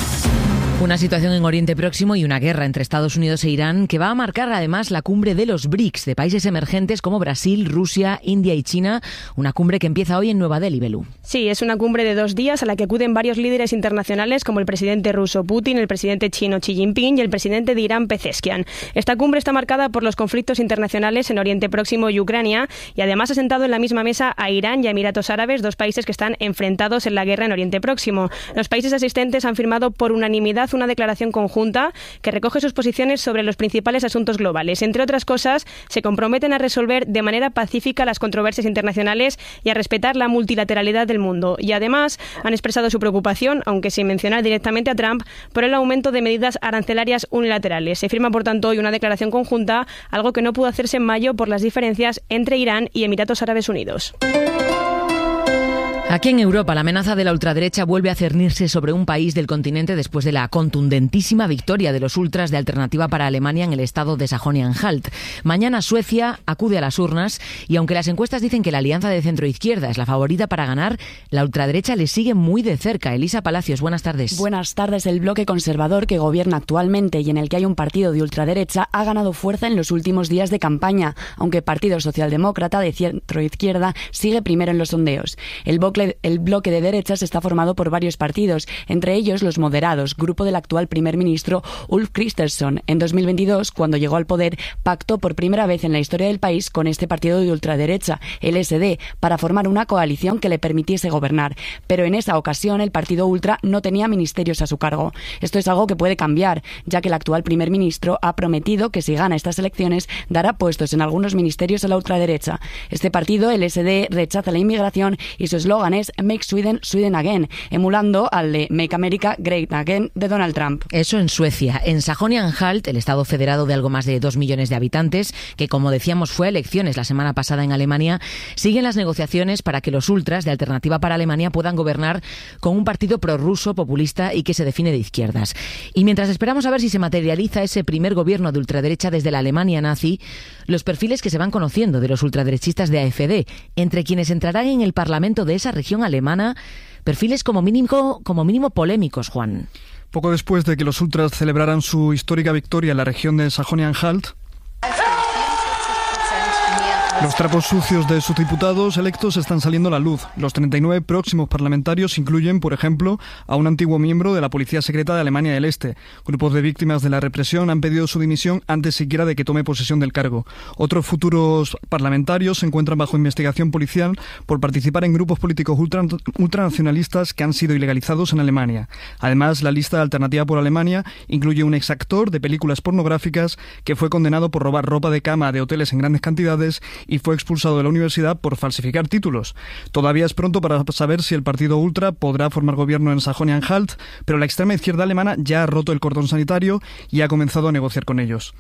Una situación en Oriente Próximo y una guerra entre Estados Unidos e Irán que va a marcar además la cumbre de los BRICS, de países emergentes como Brasil, Rusia, India y China, una cumbre que empieza hoy en Nueva Delhi, Belú. Sí, es una cumbre de dos días a la que acuden varios líderes internacionales como el presidente ruso Putin, el presidente chino Xi Jinping y el presidente de Irán Pezeshkian. Esta cumbre está marcada por los conflictos internacionales en Oriente Próximo y Ucrania y además ha sentado en la misma mesa a Irán y a Emiratos Árabes, dos países que están enfrentados en la guerra en Oriente Próximo. Los países asistentes han firmado por unanimidad hace una declaración conjunta que recoge sus posiciones sobre los principales asuntos globales. Entre otras cosas, se comprometen a resolver de manera pacífica las controversias internacionales y a respetar la multilateralidad del mundo. Y además han expresado su preocupación, aunque sin mencionar directamente a Trump, por el aumento de medidas arancelarias unilaterales. Se firma, por tanto, hoy una declaración conjunta, algo que no pudo hacerse en mayo por las diferencias entre Irán y Emiratos Árabes Unidos. Aquí en Europa, la amenaza de la ultraderecha vuelve a cernirse sobre un país del continente después de la contundentísima victoria de los ultras de Alternativa para Alemania en el estado de Sajonia-Anhalt. Mañana Suecia acude a las urnas y aunque las encuestas dicen que la alianza de centro-izquierda es la favorita para ganar, la ultraderecha le sigue muy de cerca. Elisa Palacios, buenas tardes. Buenas tardes. El bloque conservador que gobierna actualmente y en el que hay un partido de ultraderecha ha ganado fuerza en los últimos días de campaña, aunque el Partido Socialdemócrata de centro-izquierda sigue primero en los sondeos. El bloque El bloque de derechas está formado por varios partidos, entre ellos los moderados, grupo del actual primer ministro Ulf Kristersson. En dos mil veintidós, cuando llegó al poder, pactó por primera vez en la historia del país con este partido de ultraderecha, el S D, para formar una coalición que le permitiese gobernar. Pero en esa ocasión el partido ultra no tenía ministerios a su cargo. Esto es algo que puede cambiar, ya que el actual primer ministro ha prometido que si gana estas elecciones dará puestos en algunos ministerios a la ultraderecha. Este partido, el S D, rechaza la inmigración y su eslogan es Make Sweden Sweden Again, emulando al de Make America Great Again de Donald Trump. Eso en Suecia. En Sajonia-Anhalt, el estado federado de algo más de dos millones de habitantes, que como decíamos fue a elecciones la semana pasada en Alemania, siguen las negociaciones para que los ultras de Alternativa para Alemania puedan gobernar con un partido prorruso, populista y que se define de izquierdas. Y mientras esperamos a ver si se materializa ese primer gobierno de ultraderecha desde la Alemania nazi, los perfiles que se van conociendo de los ultraderechistas de A F D, entre quienes entrarán en el Parlamento de esa región alemana, perfiles como mínimo, como mínimo polémicos, Juan. Poco después de que los ultras celebraran su histórica victoria en la región de Sajonia-Anhalt, los trapos sucios de sus diputados electos están saliendo a la luz. Los treinta y nueve próximos parlamentarios incluyen, por ejemplo, a un antiguo miembro de la Policía Secreta de Alemania del Este. Grupos de víctimas de la represión han pedido su dimisión antes siquiera de que tome posesión del cargo. Otros futuros parlamentarios se encuentran bajo investigación policial por participar en grupos políticos ultra, ultranacionalistas que han sido ilegalizados en Alemania. Además, la lista de Alternativa por Alemania incluye un exactor de películas pornográficas que fue condenado por robar ropa de cama de hoteles en grandes cantidades y fue expulsado de la universidad por falsificar títulos. Todavía es pronto para saber si el partido ultra podrá formar gobierno en Sajonia-Anhalt, pero la extrema izquierda alemana ya ha roto el cordón sanitario y ha comenzado a negociar con ellos.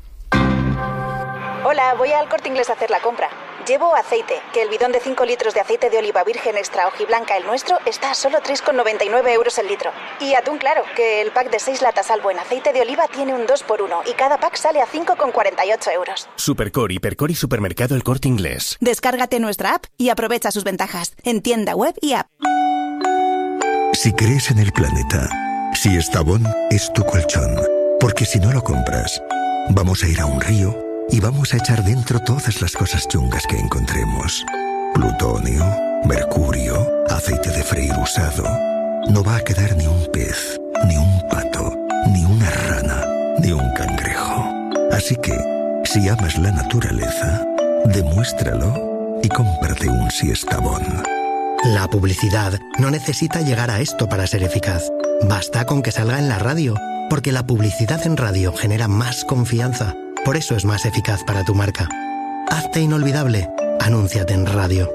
Hola, voy al Corte Inglés a hacer la compra. Llevo aceite, que el bidón de cinco litros de aceite de oliva virgen extra hojiblanca, el nuestro, está a solo tres con noventa y nueve euros el litro. Y atún claro, que el pack de seis latas al buen aceite de oliva tiene un dos por uno y cada pack sale a cinco con cuarenta y ocho euros. Supercor, Hipercor y Supermercado El Corte Inglés. Descárgate nuestra app y aprovecha sus ventajas en tienda web y app. Si crees en el planeta, si Estavón es tu colchón, porque si no lo compras, vamos a ir a un río y vamos a echar dentro todas las cosas chungas que encontremos. Plutonio, mercurio, aceite de freír usado. No va a quedar ni un pez, ni un pato, ni una rana, ni un cangrejo. Así que, si amas la naturaleza, demuéstralo y cómprate un Siestabón. La publicidad no necesita llegar a esto para ser eficaz. Basta con que salga en la radio, porque la publicidad en radio genera más confianza. Por eso es más eficaz para tu marca. Hazte inolvidable. Anúnciate en radio.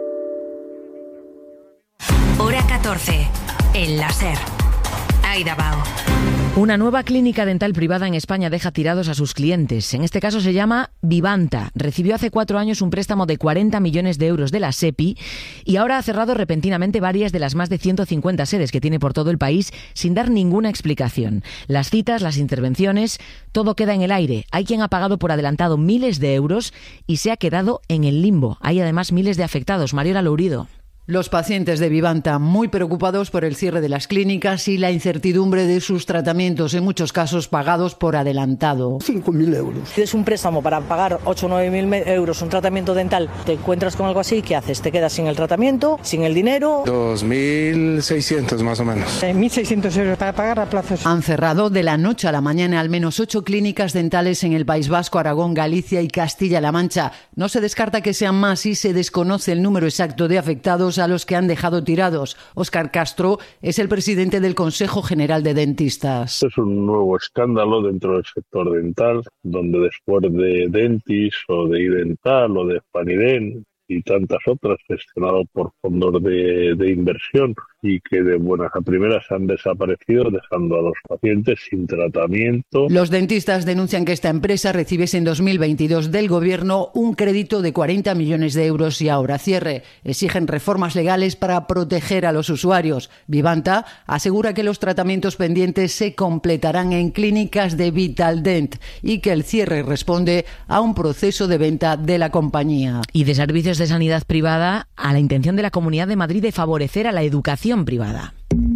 Hora catorce. El láser. Aida Bao. Una nueva clínica dental privada en España deja tirados a sus clientes. En este caso se llama Vivanta. Recibió hace cuatro años un préstamo de cuarenta millones de euros de la SEPI y ahora ha cerrado repentinamente varias de las más de ciento cincuenta sedes que tiene por todo el país sin dar ninguna explicación. Las citas, las intervenciones, todo queda en el aire. Hay quien ha pagado por adelantado miles de euros y se ha quedado en el limbo. Hay además miles de afectados. Mariola Lourido. Los pacientes de Vivanta muy preocupados por el cierre de las clínicas y la incertidumbre de sus tratamientos, en muchos casos pagados por adelantado. cinco mil euros. Tienes un préstamo para pagar ocho o nueve mil euros un tratamiento dental, te encuentras con algo así, ¿qué haces? Te quedas sin el tratamiento, sin el dinero. dos mil seiscientos más o menos. mil seiscientos euros para pagar a plazos. Han cerrado de la noche a la mañana al menos ocho clínicas dentales en el País Vasco, Aragón, Galicia y Castilla-La Mancha. No se descarta que sean más y se desconoce el número exacto de afectados a los que han dejado tirados. Óscar Castro es el presidente del Consejo General de Dentistas. Es un nuevo escándalo dentro del sector dental, donde después de Dentis o de iDental o de Spaniden y tantas otras gestionadas por fondos de, de inversión y que de buenas a primeras han desaparecido, dejando a los pacientes sin tratamiento. Los dentistas denuncian que esta empresa recibiese en dos mil veintidós del gobierno un crédito de cuarenta millones de euros y ahora cierre. Exigen reformas legales para proteger a los usuarios. Vivanta asegura que los tratamientos pendientes se completarán en clínicas de Vitaldent y que el cierre responde a un proceso de venta de la compañía. Y de servicios de sanidad privada a la intención de la Comunidad de Madrid de favorecer a la educación privada.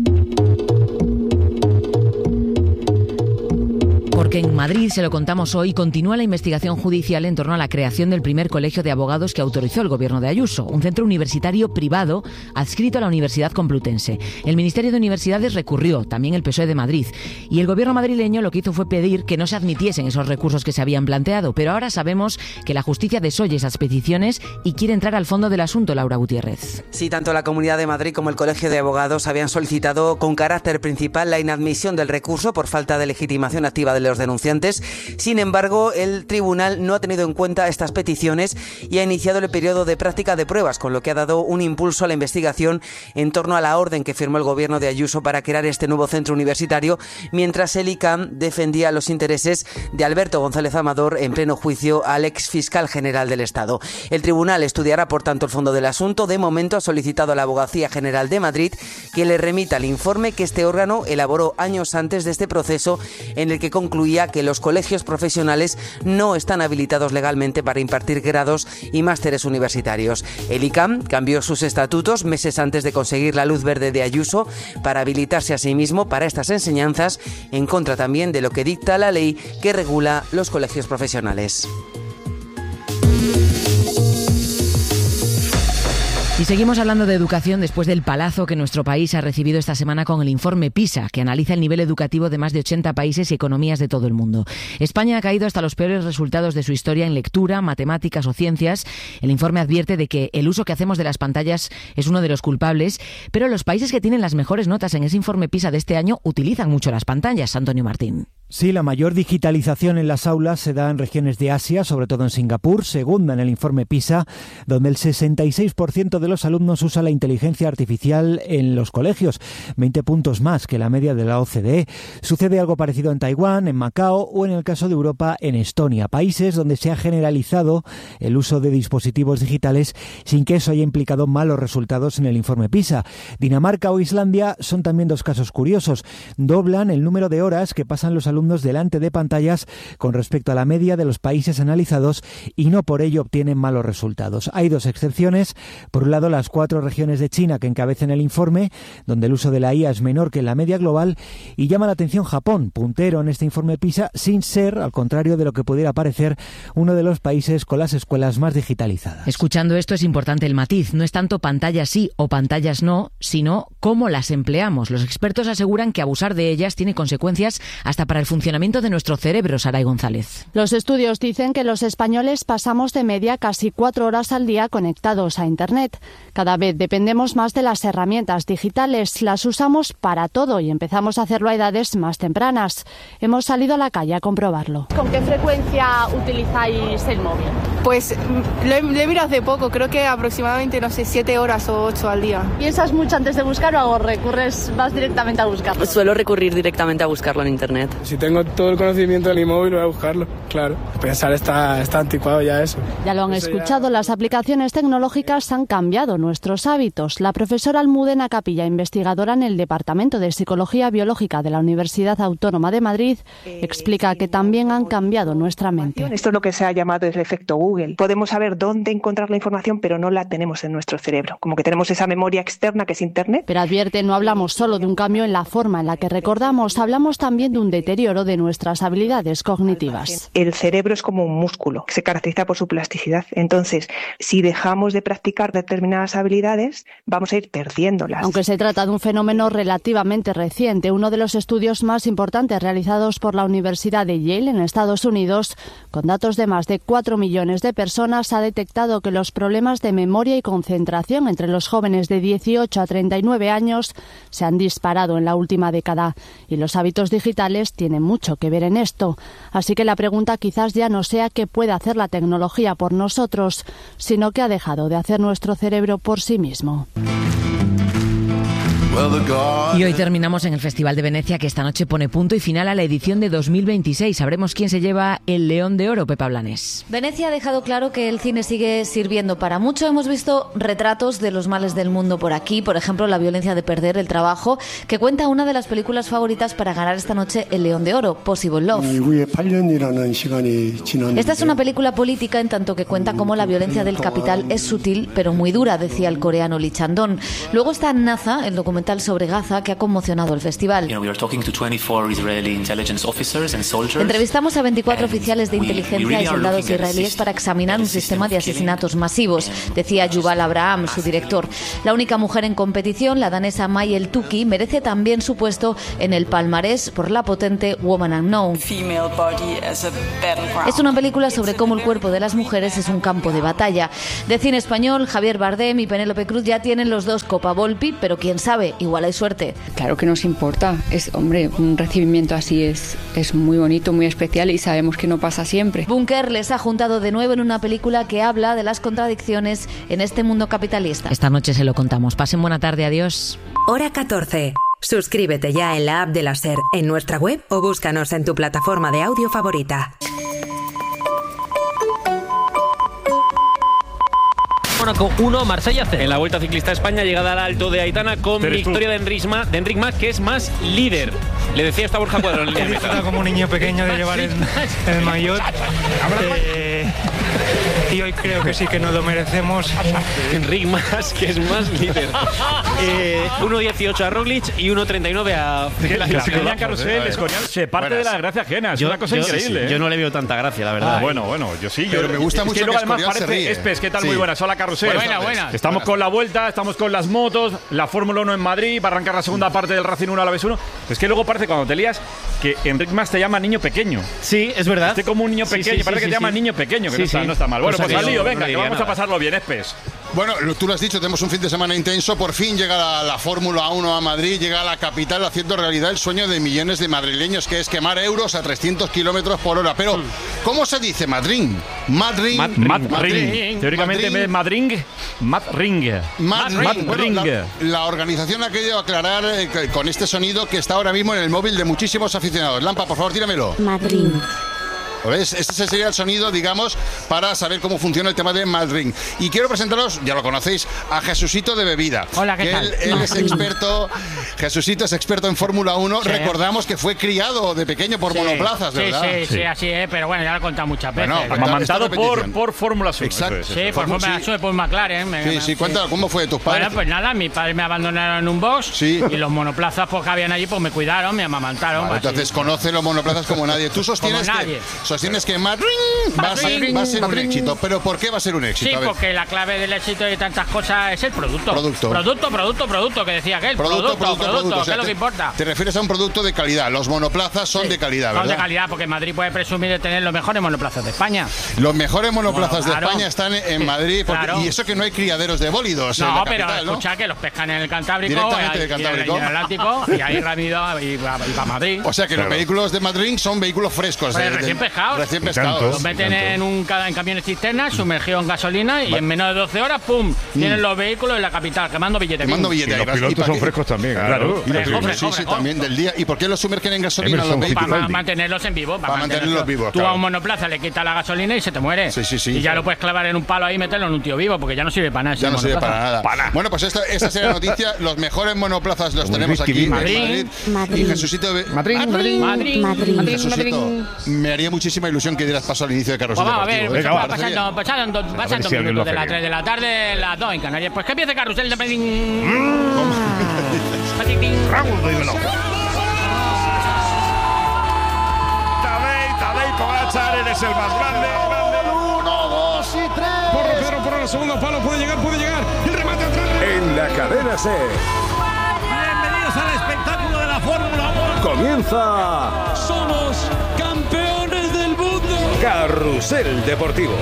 Porque en Madrid, se lo contamos hoy, continúa la investigación judicial en torno a la creación del primer colegio de abogados que autorizó el gobierno de Ayuso, un centro universitario privado adscrito a la Universidad Complutense. El Ministerio de Universidades recurrió, también el P S O E de Madrid, y el gobierno madrileño lo que hizo fue pedir que no se admitiesen esos recursos que se habían planteado, pero ahora sabemos que la justicia desoye esas peticiones y quiere entrar al fondo del asunto. Laura Gutiérrez. Sí, tanto la Comunidad de Madrid como el Colegio de Abogados habían solicitado con carácter principal la inadmisión del recurso por falta de legitimación activa de los denunciantes. Sin embargo, el tribunal no ha tenido en cuenta estas peticiones y ha iniciado el periodo de práctica de pruebas, con lo que ha dado un impulso a la investigación en torno a la orden que firmó el gobierno de Ayuso para crear este nuevo centro universitario, mientras el I C A M defendía los intereses de Alberto González Amador en pleno juicio al ex fiscal general del Estado. El tribunal estudiará, por tanto, el fondo del asunto. De momento ha solicitado a la Abogacía General de Madrid que le remita el informe que este órgano elaboró años antes de este proceso, en el que concluía que los colegios profesionales no están habilitados legalmente para impartir grados y másteres universitarios. El I C A M cambió sus estatutos meses antes de conseguir la luz verde de Ayuso para habilitarse a sí mismo para estas enseñanzas, en contra también de lo que dicta la ley que regula los colegios profesionales. Y seguimos hablando de educación después del palazo que nuestro país ha recibido esta semana con el informe PISA, que analiza el nivel educativo de más de ochenta países y economías de todo el mundo. España ha caído hasta los peores resultados de su historia en lectura, matemáticas o ciencias. El informe advierte de que el uso que hacemos de las pantallas es uno de los culpables, pero los países que tienen las mejores notas en ese informe PISA de este año utilizan mucho las pantallas. Antonio Martín. Sí, la mayor digitalización en las aulas se da en regiones de Asia, sobre todo en Singapur, segunda en el informe PISA, donde el sesenta y seis por ciento de los alumnos usa la inteligencia artificial en los colegios, veinte puntos más que la media de la O C D E. Sucede algo parecido en Taiwán, en Macao o en el caso de Europa, en Estonia, países donde se ha generalizado el uso de dispositivos digitales sin que eso haya implicado malos resultados en el informe PISA. Dinamarca o Islandia son también dos casos curiosos. Doblan el número de horas que pasan los alumnos delante de pantallas con respecto a la media de los países analizados y no por ello obtienen malos resultados. Hay dos excepciones. Por un lado, las cuatro regiones de China que encabezan el informe, donde el uso de la I A es menor que la media global, y llama la atención Japón, puntero en este informe PISA, sin ser, al contrario de lo que pudiera parecer, uno de los países con las escuelas más digitalizadas. Escuchando esto es importante el matiz. No es tanto pantallas sí o pantallas no, sino cómo las empleamos. Los expertos aseguran que abusar de ellas tiene consecuencias hasta para el funcionamiento de nuestro cerebro. Saray González. Los estudios dicen que los españoles pasamos de media casi cuatro horas al día conectados a Internet. Cada vez dependemos más de las herramientas digitales, las usamos para todo y empezamos a hacerlo a edades más tempranas. Hemos salido a la calle a comprobarlo. ¿Con qué frecuencia utilizáis el móvil? Pues lo he, lo he mirado hace poco, creo que aproximadamente, no sé, siete horas o ocho al día. ¿Piensas mucho antes de buscar o recurres más directamente a buscarlo? Suelo recurrir directamente a buscarlo en Internet. Si tengo todo el conocimiento del móvil, voy a buscarlo, claro. Pensar está, está anticuado ya eso. Ya lo han eso escuchado, ya... las aplicaciones tecnológicas han cambiado nuestros hábitos. La profesora Almudena Capilla, investigadora en el Departamento de Psicología Biológica de la Universidad Autónoma de Madrid, explica que también han cambiado nuestra mente. Esto es lo que se ha llamado el efecto Google. Podemos saber dónde encontrar la información, pero no la tenemos en nuestro cerebro. Como que tenemos esa memoria externa que es Internet. Pero advierte, no hablamos solo de un cambio en la forma en la que recordamos, hablamos también de un deterioro deterioro de nuestras habilidades cognitivas. El cerebro es como un músculo, que se caracteriza por su plasticidad. Entonces, si dejamos de practicar determinadas habilidades, vamos a ir perdiéndolas. Aunque se trata de un fenómeno relativamente reciente, uno de los estudios más importantes realizados por la Universidad de Yale en Estados Unidos, con datos de más de cuatro millones de personas, ha detectado que los problemas de memoria y concentración entre los jóvenes de dieciocho a treinta y nueve años se han disparado en la última década. Y los hábitos digitales tienen mucho que ver en esto. Así que la pregunta quizás ya no sea qué puede hacer la tecnología por nosotros, sino qué ha dejado de hacer nuestro cerebro por sí mismo. Y hoy terminamos en el Festival de Venecia, que esta noche pone punto y final a la edición de dos mil veintiséis. Sabremos quién se lleva el León de Oro, Pepa Blanes. Venecia ha dejado claro que el cine sigue sirviendo para mucho. Hemos visto retratos de los males del mundo por aquí, por ejemplo, la violencia de perder el trabajo, que cuenta una de las películas favoritas para ganar esta noche el León de Oro, Possible Love. Esta es una película política en tanto que cuenta cómo la violencia del capital es sutil pero muy dura, decía el coreano Lee Chandon. Luego está Naza, el documental sobre Gaza, que ha conmocionado el festival. Entrevistamos a veinticuatro oficiales de inteligencia y soldados israelíes para examinar un sistema de asesinatos masivos, decía Yuval Abraham, su director. La única mujer en competición, la danesa May El Tuki, merece también su puesto en el palmarés por la potente Woman Unknown. Es una película sobre cómo el cuerpo de las mujeres es un campo de batalla. De cine español, Javier Bardem y Penélope Cruz ya tienen los dos Copa Volpi, pero quién sabe, igual hay suerte. Claro que nos importa. Es, hombre, un recibimiento así es, es muy bonito, muy especial y sabemos que no pasa siempre. Bunker les ha juntado de nuevo en una película que habla de las contradicciones en este mundo capitalista. Esta noche se lo contamos. Pasen buena tarde, adiós. Hora catorce. Suscríbete ya en la app de la SER, en nuestra web o búscanos en tu plataforma de audio favorita. Mónaco uno, Marsella cero. En la Vuelta Ciclista a España, llegada al Alto de Aitana con victoria de Enric Mas, de Enric Mas, que es más líder. Le decía esto a Borja Cuadro en el día. Como un niño pequeño de llevar el, el maillot. Eh, y hoy creo que sí que nos lo merecemos. Enric Mas, que es más líder. Eh, uno dieciocho a Roglic y uno treinta y nueve a... La pequeña carrusel escorial se parte de la gracia ajena. Es yo, una cosa yo, increíble. Sí, sí. ¿eh? Yo no le veo tanta gracia, la verdad. Ah, bueno, bueno, yo sí. Pero yo, me gusta es mucho que, que luego además Escorial parece... se ríe. Espes, ¿qué tal? Sí. Muy buenas. Hola, carrusel. Buena, buena. Estamos buenas. con la Vuelta, estamos con las motos, la Fórmula uno en Madrid, va a arrancar la segunda parte del Racing uno a la vez uno. Es que luego parece, cuando te lías, que Enric Mas te llama niño pequeño. Sí, es verdad. Este como un niño pequeño, sí, sí, parece sí, que sí, te llama sí. niño pequeño, que sí, no, está, sí. no está mal. Bueno, pues al lío, venga, que vamos nada. a pasarlo bien, Espes. Bueno, tú lo has dicho, tenemos un fin de semana intenso. Por fin llega la, la Fórmula uno a Madrid, llega a la capital haciendo realidad el sueño de millones de madrileños, que es quemar euros a trescientos kilómetros por hora. Pero, ¿cómo se dice Madrid? Madrid. Madrid. Teóricamente, en vez de Madrid, Madrid. Madrid. Bueno, la, la organización ha querido aclarar eh, con este sonido que está ahora mismo en el móvil de muchísimos aficionados. Lampa, por favor, tíramelo. Madrid. ¿Ves? Este sería el sonido, digamos, para saber cómo funciona el tema de Madrid. Y quiero presentaros, ya lo conocéis, a Jesucito de Bebida. Hola, ¿qué tal? Él, él es experto, Jesucito es experto en Fórmula uno. Sí. Recordamos que fue criado de pequeño por sí. monoplazas, ¿verdad? Sí, sí, sí, así es, pero bueno, ya lo he contado muchas veces. Bueno, amamantado por, por Fórmula uno. Exacto. Es sí, por Fórmula uno, sí. por McLaren. Me, sí, me, sí, cuéntalo, ¿cómo fue de tus padres? Bueno, pues nada, mis padres me abandonaron en un box sí. y los monoplazas pues, que habían allí pues me cuidaron, me amamantaron. Vale, entonces así. Conoce los monoplazas como nadie. Tú sostienes como nadie. que, sostienes que Madrid Va a ser, va a ser un éxito, pero ¿por qué va a ser un éxito? Sí, porque la clave del éxito de tantas cosas es el producto. Producto. Producto, producto, producto, que decía aquel. Producto, producto, producto, producto. producto O sea, ¿qué es lo que importa? Te refieres a un producto de calidad. Los monoplazas son sí, de calidad, ¿verdad? Son de calidad, porque Madrid puede presumir de tener los mejores monoplazas de España. Los mejores monoplazas bueno, claro. de España están en Madrid, porque, claro. y eso que no hay criaderos de bólidos no, en la pero capital, escucha ¿no? que los pescan en el Cantábrico, directamente y, del Cantábrico. Y en el Atlántico, y ahí rápido y para Madrid. O sea que claro. los vehículos de Madrid son vehículos frescos. Pues de, recién de, pescados. Recién pescados. Los meten en un en camiones cisternas, sumergidos en gasolina y vale. en menos de doce horas, ¡pum! Mm. Tienen los vehículos en la capital, quemando billetes. Quemando billetes. Y los pilotos son frescos también, claro. claro. Fresco, fresco, sí, sí, fresco. También del día. ¿Y por qué los sumergen en gasolina los vehículos? Para mantenerlos en vivo. Para, para mantenerlos vivos. Tú claro. a un monoplaza le quitas la gasolina y se te muere. Sí, sí, sí. Y ya claro. lo puedes clavar en un palo ahí y meterlo en un tío vivo, porque ya no sirve para nada. Ya no sirve para nada. Para. Bueno, pues esta, esta sería la noticia. Los mejores monoplazas los Como tenemos aquí Madrid, en Madrid. Madrid. Y Jesucito de... Madrid, Madrid, Madrid, Madrid. Madrid. Jesucito, me haría muchísima ilusión que dieras paso al inicio de Carrusel pues Deportivo. A ver, va pasando, pasando, pasando si minutos de las tres de la tarde, las dos en Canarias. Pues que empiece Carrusel de Madrid. Pogačar, eres el más grande. Uno, dos y tres. Porro, Pedro, Porro, el segundo palo, puede llegar, puede llegar. El remate atrás. En la cadena SER. Bienvenidos al espectáculo de la Fórmula uno. Comienza. Somos campeones del mundo. Carrusel Deportivo.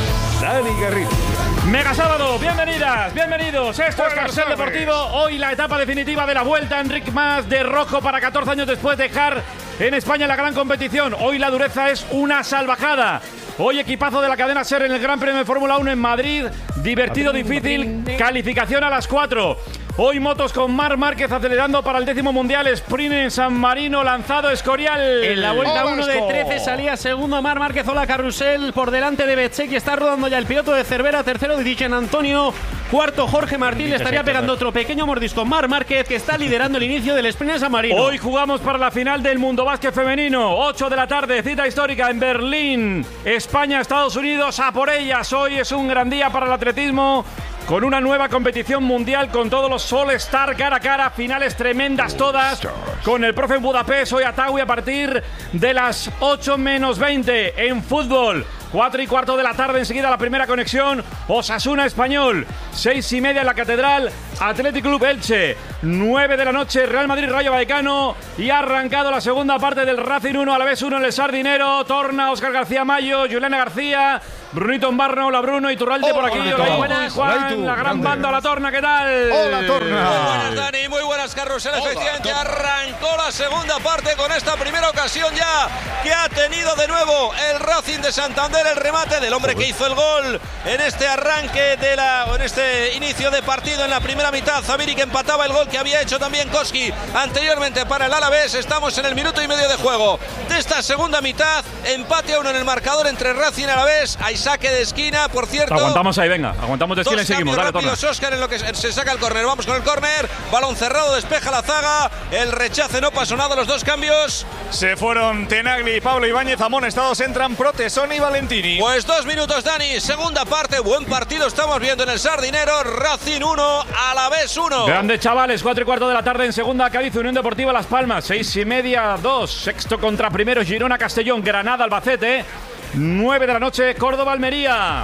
Dani Garrido. Mega sábado, bienvenidas, bienvenidos. Esto es Carrusel Deportivo. Hoy la etapa definitiva de la Vuelta. Enric Mas de rojo para catorce años después de dejar en España la gran competición. Hoy la dureza es una salvajada. Hoy equipazo de la cadena SER en el Gran Premio de Fórmula uno en Madrid. Divertido, difícil, calificación a las cuatro. Hoy motos con Marc Márquez acelerando para el décimo mundial. Sprint en San Marino, lanzado Escorial. En la vuelta uno de trece salía segundo Marc Márquez. Hola, Carrusel por delante de Betxequi. Está rodando ya el piloto de Cervera. Tercero de Dichen Antonio. Cuarto Jorge Martín. Le estaría pegando otro pequeño mordisco Marc Márquez, que está liderando el inicio del Sprint en San Marino. Hoy jugamos para la final del Mundo Básquet Femenino. ocho de la tarde, cita histórica en Berlín. España, Estados Unidos, a por ellas. Hoy es un gran día para el atletismo, con una nueva competición mundial, con todos los All-Star cara a cara, finales tremendas todas, con el profe en Budapest, hoy Ataui a partir de las ocho menos veinte. En fútbol, cuatro y cuarto de la tarde, enseguida la primera conexión, Osasuna Español, seis y media en la Catedral, Athletic Club Elche, nueve de la noche, Real Madrid Rayo Vallecano, y ha arrancado la segunda parte del Racing uno, Alavés uno en el Sardinero. Torna Óscar García Mayo, Juliana García, Brunito Embarno. Hola Bruno, Iturralde por aquí. Hola, buenas, Juan, la gran banda a la Torna, ¿qué tal? Hola, Torna. Muy buenas, Dani, muy buenas, Carrusel. Efectivamente arrancó la segunda parte con esta primera ocasión ya que ha tenido de nuevo el Racing de Santander, el remate del hombre que hizo el gol en este arranque de la, en este inicio de partido en la primera mitad. Zabiri, que empataba el gol que había hecho también Koski anteriormente para el Alavés. Estamos en el minuto y medio de juego de esta segunda mitad. Empate a uno en el marcador entre Racing y Alavés. Hay saque de esquina, por cierto. Aguantamos ahí, venga. Aguantamos de esquina y seguimos. Dale, Torna. Óscar, en lo que se saca el córner. Vamos con el córner. Balón cerrado, despeja la zaga. El rechace, no pasó nada. Los dos cambios. Se fueron Tenagli y Pablo Ibáñez. Amonestados entran Protesoni y Valentini. Pues dos minutos, Dani. Segunda parte. Buen partido estamos viendo en el Sardinero. Racing uno, Alavés uno. Grande, chavales. Cuatro y cuarto de la tarde en segunda. Cádiz, Unión Deportiva Las Palmas. Seis y media, dos. Sexto contra primero. Girona, Castellón. Granada, Albacete. nueve de la noche, Córdoba, Almería.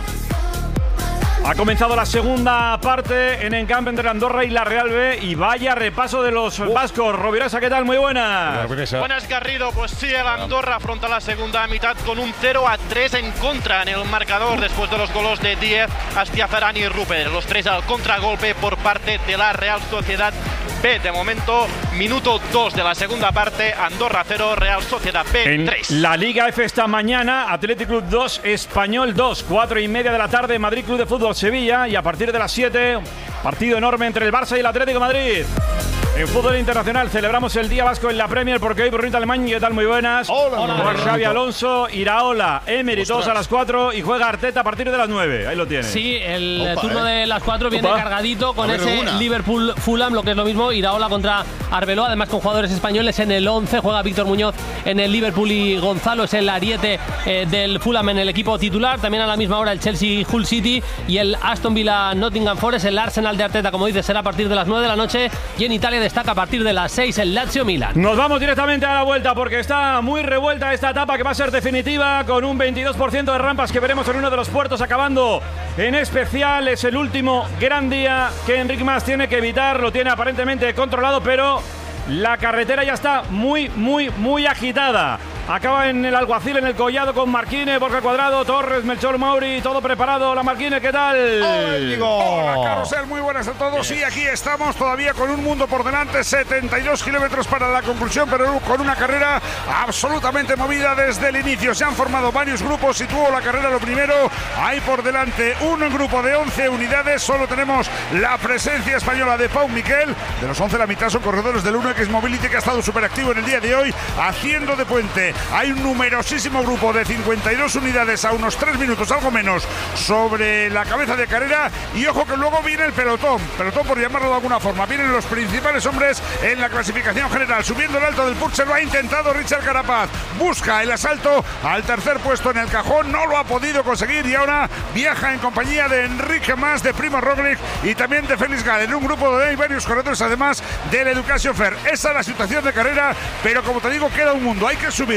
Ha comenzado la segunda parte en encampe entre Andorra y la Real B. Y vaya repaso de los uh. vascos. Rovirasa, ¿qué tal? Muy buenas. Buenas, Garrido. Pues sí, el Andorra afronta la segunda mitad con un cero a tres en contra en el marcador después de los goles de Díez, Astiazarán y Rupert. Los tres al contragolpe por parte de la Real Sociedad B. De momento, minuto dos de la segunda parte. Andorra cero, Real Sociedad B tres. En la Liga F esta mañana, Athletic Club dos, Español dos. Cuatro y media de la tarde, Madrid Club de Fútbol Sevilla, y a partir de las siete, partido enorme entre el Barça y el Atlético de Madrid. En fútbol internacional celebramos el Día Vasco en la Premier porque hoy Brunito Alemán, ¿qué tal? Muy buenas. Hola, Hola. Hola. Xavi Alonso, Iraola, Emery, todos a las cuatro, y juega Arteta a partir de las nueve. Ahí lo tiene. Sí, el Opa, turno eh. de las cuatro viene Opa. cargadito con ver, ese Liverpool-Fulham, lo que es lo mismo. Iraola contra Arbeloa, además con jugadores españoles en el once. Juega Víctor Muñoz en el Liverpool y Gonzalo es el ariete eh, del Fulham en el equipo titular. También a la misma hora el Chelsea-Hull City y el Aston Villa-Nottingham Forest. El Arsenal de Arteta, como dice, será a partir de las nueve de la noche. Y en Italia destaca a partir de las seis el Lazio Milan. Nos vamos directamente a la vuelta porque está muy revuelta esta etapa que va a ser definitiva, con un veintidós por ciento de rampas que veremos en uno de los puertos acabando en especial. Es el último gran día que Enric Mas tiene que evitar, lo tiene aparentemente controlado, pero la carretera ya está muy, muy, muy agitada. Acaba en el Alguacil, en el Collado, con Marquínez, Borja Cuadrado, Torres, Melchor Mauri, todo preparado. Hola, Marquínez, ¿qué tal? Hola, Hola, Carrusel, muy buenas a todos. Y aquí estamos todavía con un mundo por delante, setenta y dos kilómetros para la conclusión, pero con una carrera absolutamente movida desde el inicio. Se han formado varios grupos, situó la carrera lo primero. Hay por delante un grupo de once unidades, solo tenemos la presencia española de Pau Miquel. De los once, la mitad son corredores del uno X Mobility, que ha estado súper activo en el día de hoy, haciendo de puente. Hay un numerosísimo grupo de cincuenta y dos unidades a unos tres minutos, algo menos, sobre la cabeza de carrera. Y ojo que luego viene el pelotón, pelotón por llamarlo de alguna forma. Vienen los principales hombres en la clasificación general. Subiendo el alto del Purche lo ha intentado Richard Carapaz. Busca el asalto al tercer puesto en el cajón, no lo ha podido conseguir y ahora viaja en compañía de Enrique Mas, de Primo Roglic y también de Félix Gall. En un grupo donde hay varios corredores, además del Education Fair. Esa es la situación de carrera, pero como te digo, queda un mundo. Hay que subirlo.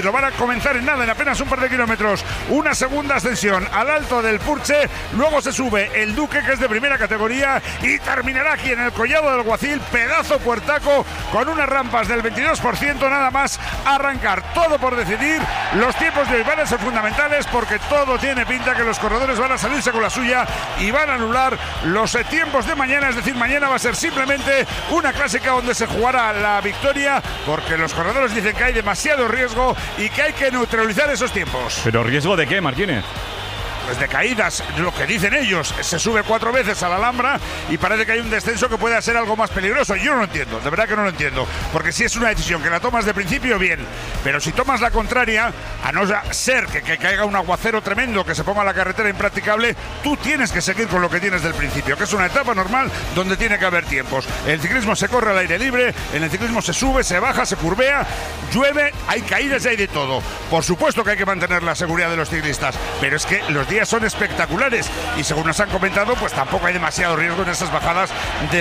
lo van a comenzar en nada, en apenas un par de kilómetros. Una segunda ascensión al Alto del Purche, luego se sube el Duque, que es de primera categoría, y terminará aquí en el Collado del Guacil, pedazo puertaco, con unas rampas del veintidós por ciento, nada más arrancar. Todo por decidir. Los tiempos de hoy van a ser fundamentales porque todo tiene pinta que los corredores van a salirse con la suya y van a anular los tiempos de mañana, es decir, mañana va a ser simplemente una clásica donde se jugará la victoria, porque los corredores dicen que hay demasiado riesgo y que hay que neutralizar esos tiempos. ¿Pero riesgo de qué, Martínez? Pues de caídas, lo que dicen ellos. Se sube cuatro veces a la Alhambra y parece que hay un descenso que puede ser algo más peligroso. Yo no lo entiendo, de verdad que no lo entiendo, porque si es una decisión que la tomas de principio, bien, pero si tomas la contraria, a no ser que, que caiga un aguacero tremendo, que se ponga la carretera impracticable, tú tienes que seguir con lo que tienes del principio, que es una etapa normal donde tiene que haber tiempos. El ciclismo se corre al aire libre, en el ciclismo se sube, se baja, se curvea, llueve, hay caídas y hay de todo. Por supuesto que hay que mantener la seguridad de los ciclistas, pero es que los días son espectaculares y según nos han comentado, pues tampoco hay demasiado riesgo en esas bajadas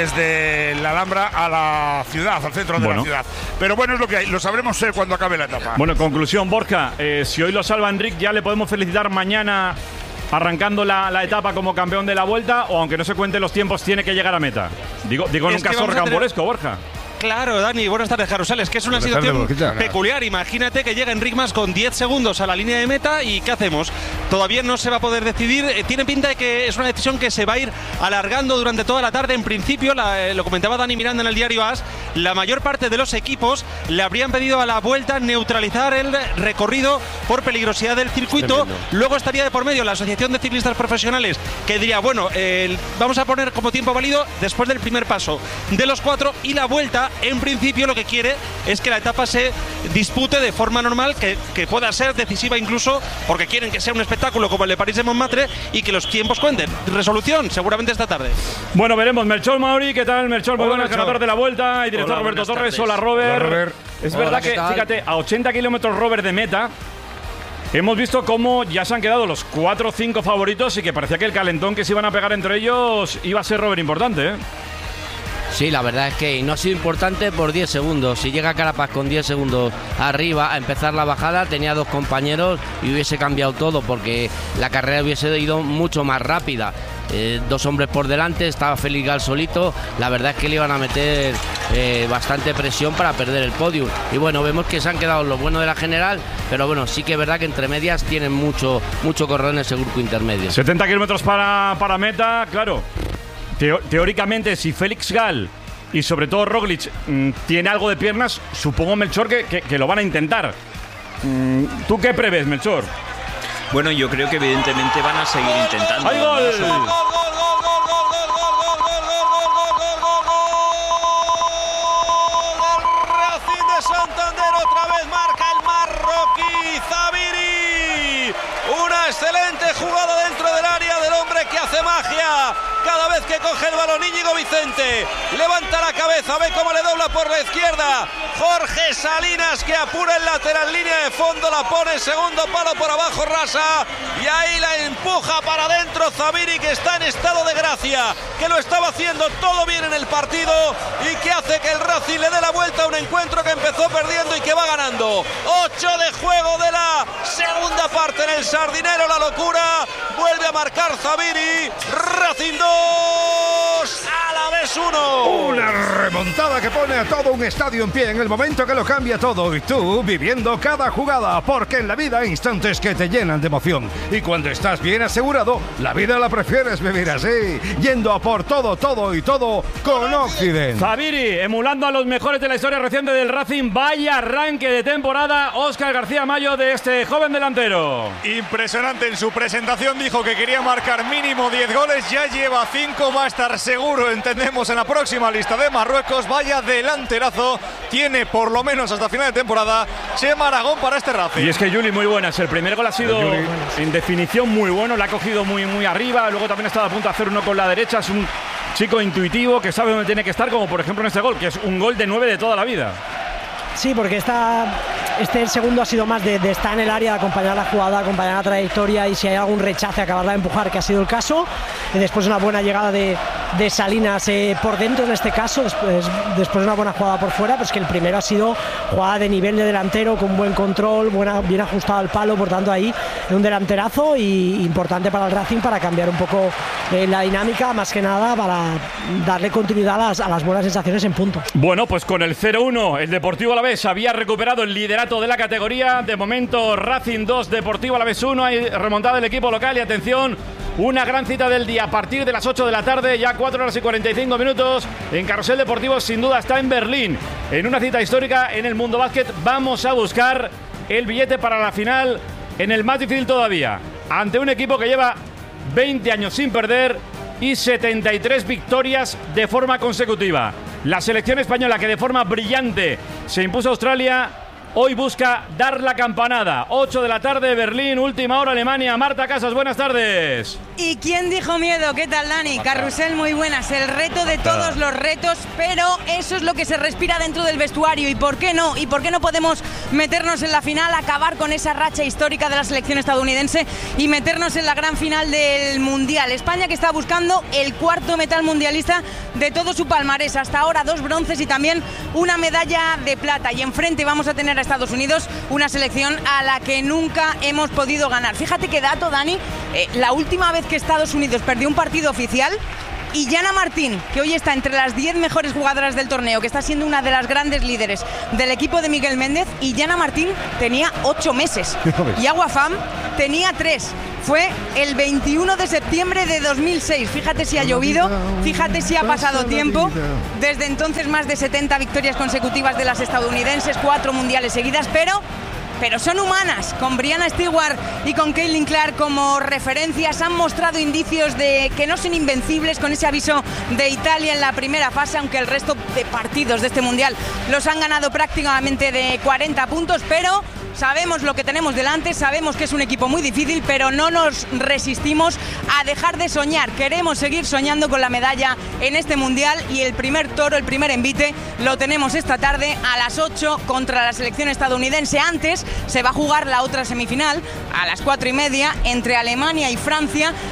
desde la Alhambra a la ciudad, al centro de bueno. la ciudad. Pero bueno, es lo que hay, lo sabremos cuando acabe la etapa. Bueno, conclusión, Borja, eh, si hoy lo salva Enric, ya le podemos felicitar mañana arrancando la, la etapa como campeón de la Vuelta, o aunque no se cuenten los tiempos, tiene que llegar a meta. Digo, digo en un caso rocambolesco, Borja. Claro, Dani, buenas tardes, Carrusel. Es que es una buenas situación tardes, peculiar. Imagínate que llega Enric Mas con diez segundos a la línea de meta y ¿qué hacemos? Todavía no se va a poder decidir. Eh, tiene pinta de que es una decisión que se va a ir alargando durante toda la tarde. En principio, la, eh, lo comentaba Dani Miranda en el diario A S, la mayor parte de los equipos le habrían pedido a la Vuelta neutralizar el recorrido por peligrosidad del circuito. Tremendo. Luego estaría de por medio la Asociación de Ciclistas Profesionales, que diría, bueno, eh, vamos a poner como tiempo válido después del primer paso de los cuatro, y la Vuelta en principio lo que quiere es que la etapa se dispute de forma normal, que, que pueda ser decisiva incluso, porque quieren que sea un espectáculo como el de París de Montmartre y que los tiempos cuenten. Resolución seguramente esta tarde. Bueno, veremos. Melchor Mauri, ¿qué tal, Melchor? Muy buenas, ganador de la Vuelta y director. Hola, Roberto Torres. Hola, Robert. Hola, Robert. Es Hola, verdad que, tal? fíjate, a ochenta kilómetros, Robert, de meta, hemos visto cómo ya se han quedado los cuatro o cinco favoritos y que parecía que el calentón que se iban a pegar entre ellos iba a ser, Robert, importante, ¿eh? Sí, la verdad es que no ha sido importante por diez segundos. Si llega Carapaz con diez segundos arriba a empezar la bajada, tenía dos compañeros y hubiese cambiado todo, porque la carrera hubiese ido mucho más rápida. Eh, dos hombres por delante, estaba Félix Gal solito. La verdad es que le iban a meter eh, bastante presión para perder el podio. Y bueno, vemos que se han quedado lo bueno de la general, pero bueno, sí que es verdad que entre medias tienen mucho, mucho corredor en ese grupo intermedio. setenta kilómetros para, para meta, claro. Teo, teóricamente, si Félix Gal y sobre todo Roglic mmm, tiene algo de piernas, supongo, Melchor, que, que, que lo van a intentar. Mm, ¿Tú qué prevés, Melchor? Bueno, yo creo que evidentemente van a seguir intentando. ¡Hay gol! Racing de Santander otra vez marca el marroquí Zabiri. Una excelente jugada dentro del área del hombre que hace magia. Cada vez que coge el balón Íñigo Vicente, levanta la cabeza, ve cómo le dobla por la izquierda Jorge Salinas, que apura el lateral, línea de fondo, la pone segundo palo por abajo Rasa, y ahí la empuja para adentro Zabiri, que está en estado de gracia, que lo estaba haciendo todo bien en el partido y que hace que el Racing le dé la vuelta a un encuentro que empezó perdiendo y que va ganando. Ocho de juego de la segunda parte en el Sardinero, la locura, vuelve a marcar Zabiri. Racing dos, Alavés uno. Una remontada que pone a todo un estadio en pie en el momento que lo cambia todo, y tú viviendo cada jugada, porque en la vida hay instantes que te llenan de emoción, y cuando estás bien asegurado, la vida la prefieres vivir así, yendo a por todo, todo y todo con Occident. Zabiri, emulando a los mejores de la historia reciente del Racing. Vaya arranque de temporada, Óscar García Mayo, de este joven delantero. Impresionante. En su presentación dijo que quería marcar mínimo diez goles, ya lleva cinco, va a estar seguro, entendemos, en la próxima lista de Marruecos. Vaya delanterazo tiene, por lo menos hasta final de temporada, Chema Aragón para este Racing. Y es que Juli, muy buenas. El primer gol ha sido en definición muy bueno, la ha cogido muy, muy arriba, luego también ha estado a punto de hacer uno con la derecha. Es un chico intuitivo que sabe dónde tiene que estar, como por ejemplo en este gol, que es un gol de nueve de toda la vida. Sí, porque está, este el segundo ha sido más de, de estar en el área, de acompañar la jugada, acompañar la trayectoria, y si hay algún rechace, acabarla de empujar, que ha sido el caso. Y después una buena llegada de, de Salinas eh, por dentro en este caso, después, después de una buena jugada por fuera, pues que el primero ha sido jugada de nivel de delantero, con buen control, buena, bien ajustado al palo, por tanto ahí un delanterazo y importante para el Racing para cambiar un poco eh, la dinámica, más que nada para darle continuidad a las, a las buenas sensaciones en puntos. Bueno, pues con el cero uno el Deportivo Alavés había recuperado el liderato de la categoría. De momento Racing dos, Deportivo Alavés uno, hay remontada del equipo local y atención, una gran cita del día a partir de las ocho de la tarde, ya cuatro horas y cuarenta y cinco minutos en Carrusel Deportivo, sin duda está en Berlín, en una cita histórica en el Mundo Básquet. Vamos a buscar el billete para la final en el más difícil todavía, ante un equipo que lleva veinte años sin perder y setenta y tres victorias de forma consecutiva. La selección española, que de forma brillante se impuso a Australia, hoy busca dar la campanada. ocho de la tarde, Berlín, última hora, Alemania. Marta Casas, buenas tardes. ¿Y quién dijo miedo? ¿Qué tal, Dani? Marta. Carrusel, muy buenas. El reto de Marta. Todos los retos, pero eso es lo que se respira dentro del vestuario. ¿Y por qué no? ¿Y por qué no podemos meternos en la final, acabar con esa racha histórica de la selección estadounidense y meternos en la gran final del Mundial? España, que está buscando el cuarto metal mundialista de todo su palmarés. Hasta ahora dos bronces y también una medalla de plata. Y enfrente vamos a tener a Estados Unidos, una selección a la que nunca hemos podido ganar. Fíjate qué dato, Dani, eh, la última vez que Estados Unidos perdió un partido oficial, y Yana Martín, que hoy está entre las diez mejores jugadoras del torneo, que está siendo una de las grandes líderes del equipo de Miguel Méndez, y Yana Martín tenía ocho meses y Agua Fam tenía tres. Fue el veintiuno de septiembre de dos mil seis. Fíjate si ha llovido, fíjate si ha pasado tiempo. Desde entonces más de setenta victorias consecutivas de las estadounidenses, cuatro mundiales seguidas, pero... pero son humanas. Con Brianna Stewart y con Caitlin Clark como referencias han mostrado indicios de que no son invencibles, con ese aviso de Italia en la primera fase, aunque el resto de partidos de este mundial los han ganado prácticamente de cuarenta puntos, pero sabemos lo que tenemos delante, sabemos que es un equipo muy difícil, pero no nos resistimos a dejar de soñar. Queremos seguir soñando con la medalla en este mundial, y el primer toro, el primer envite, lo tenemos esta tarde a las ocho contra la selección estadounidense. Antes se va a jugar la otra semifinal a las cuatro y media entre Alemania y Francia.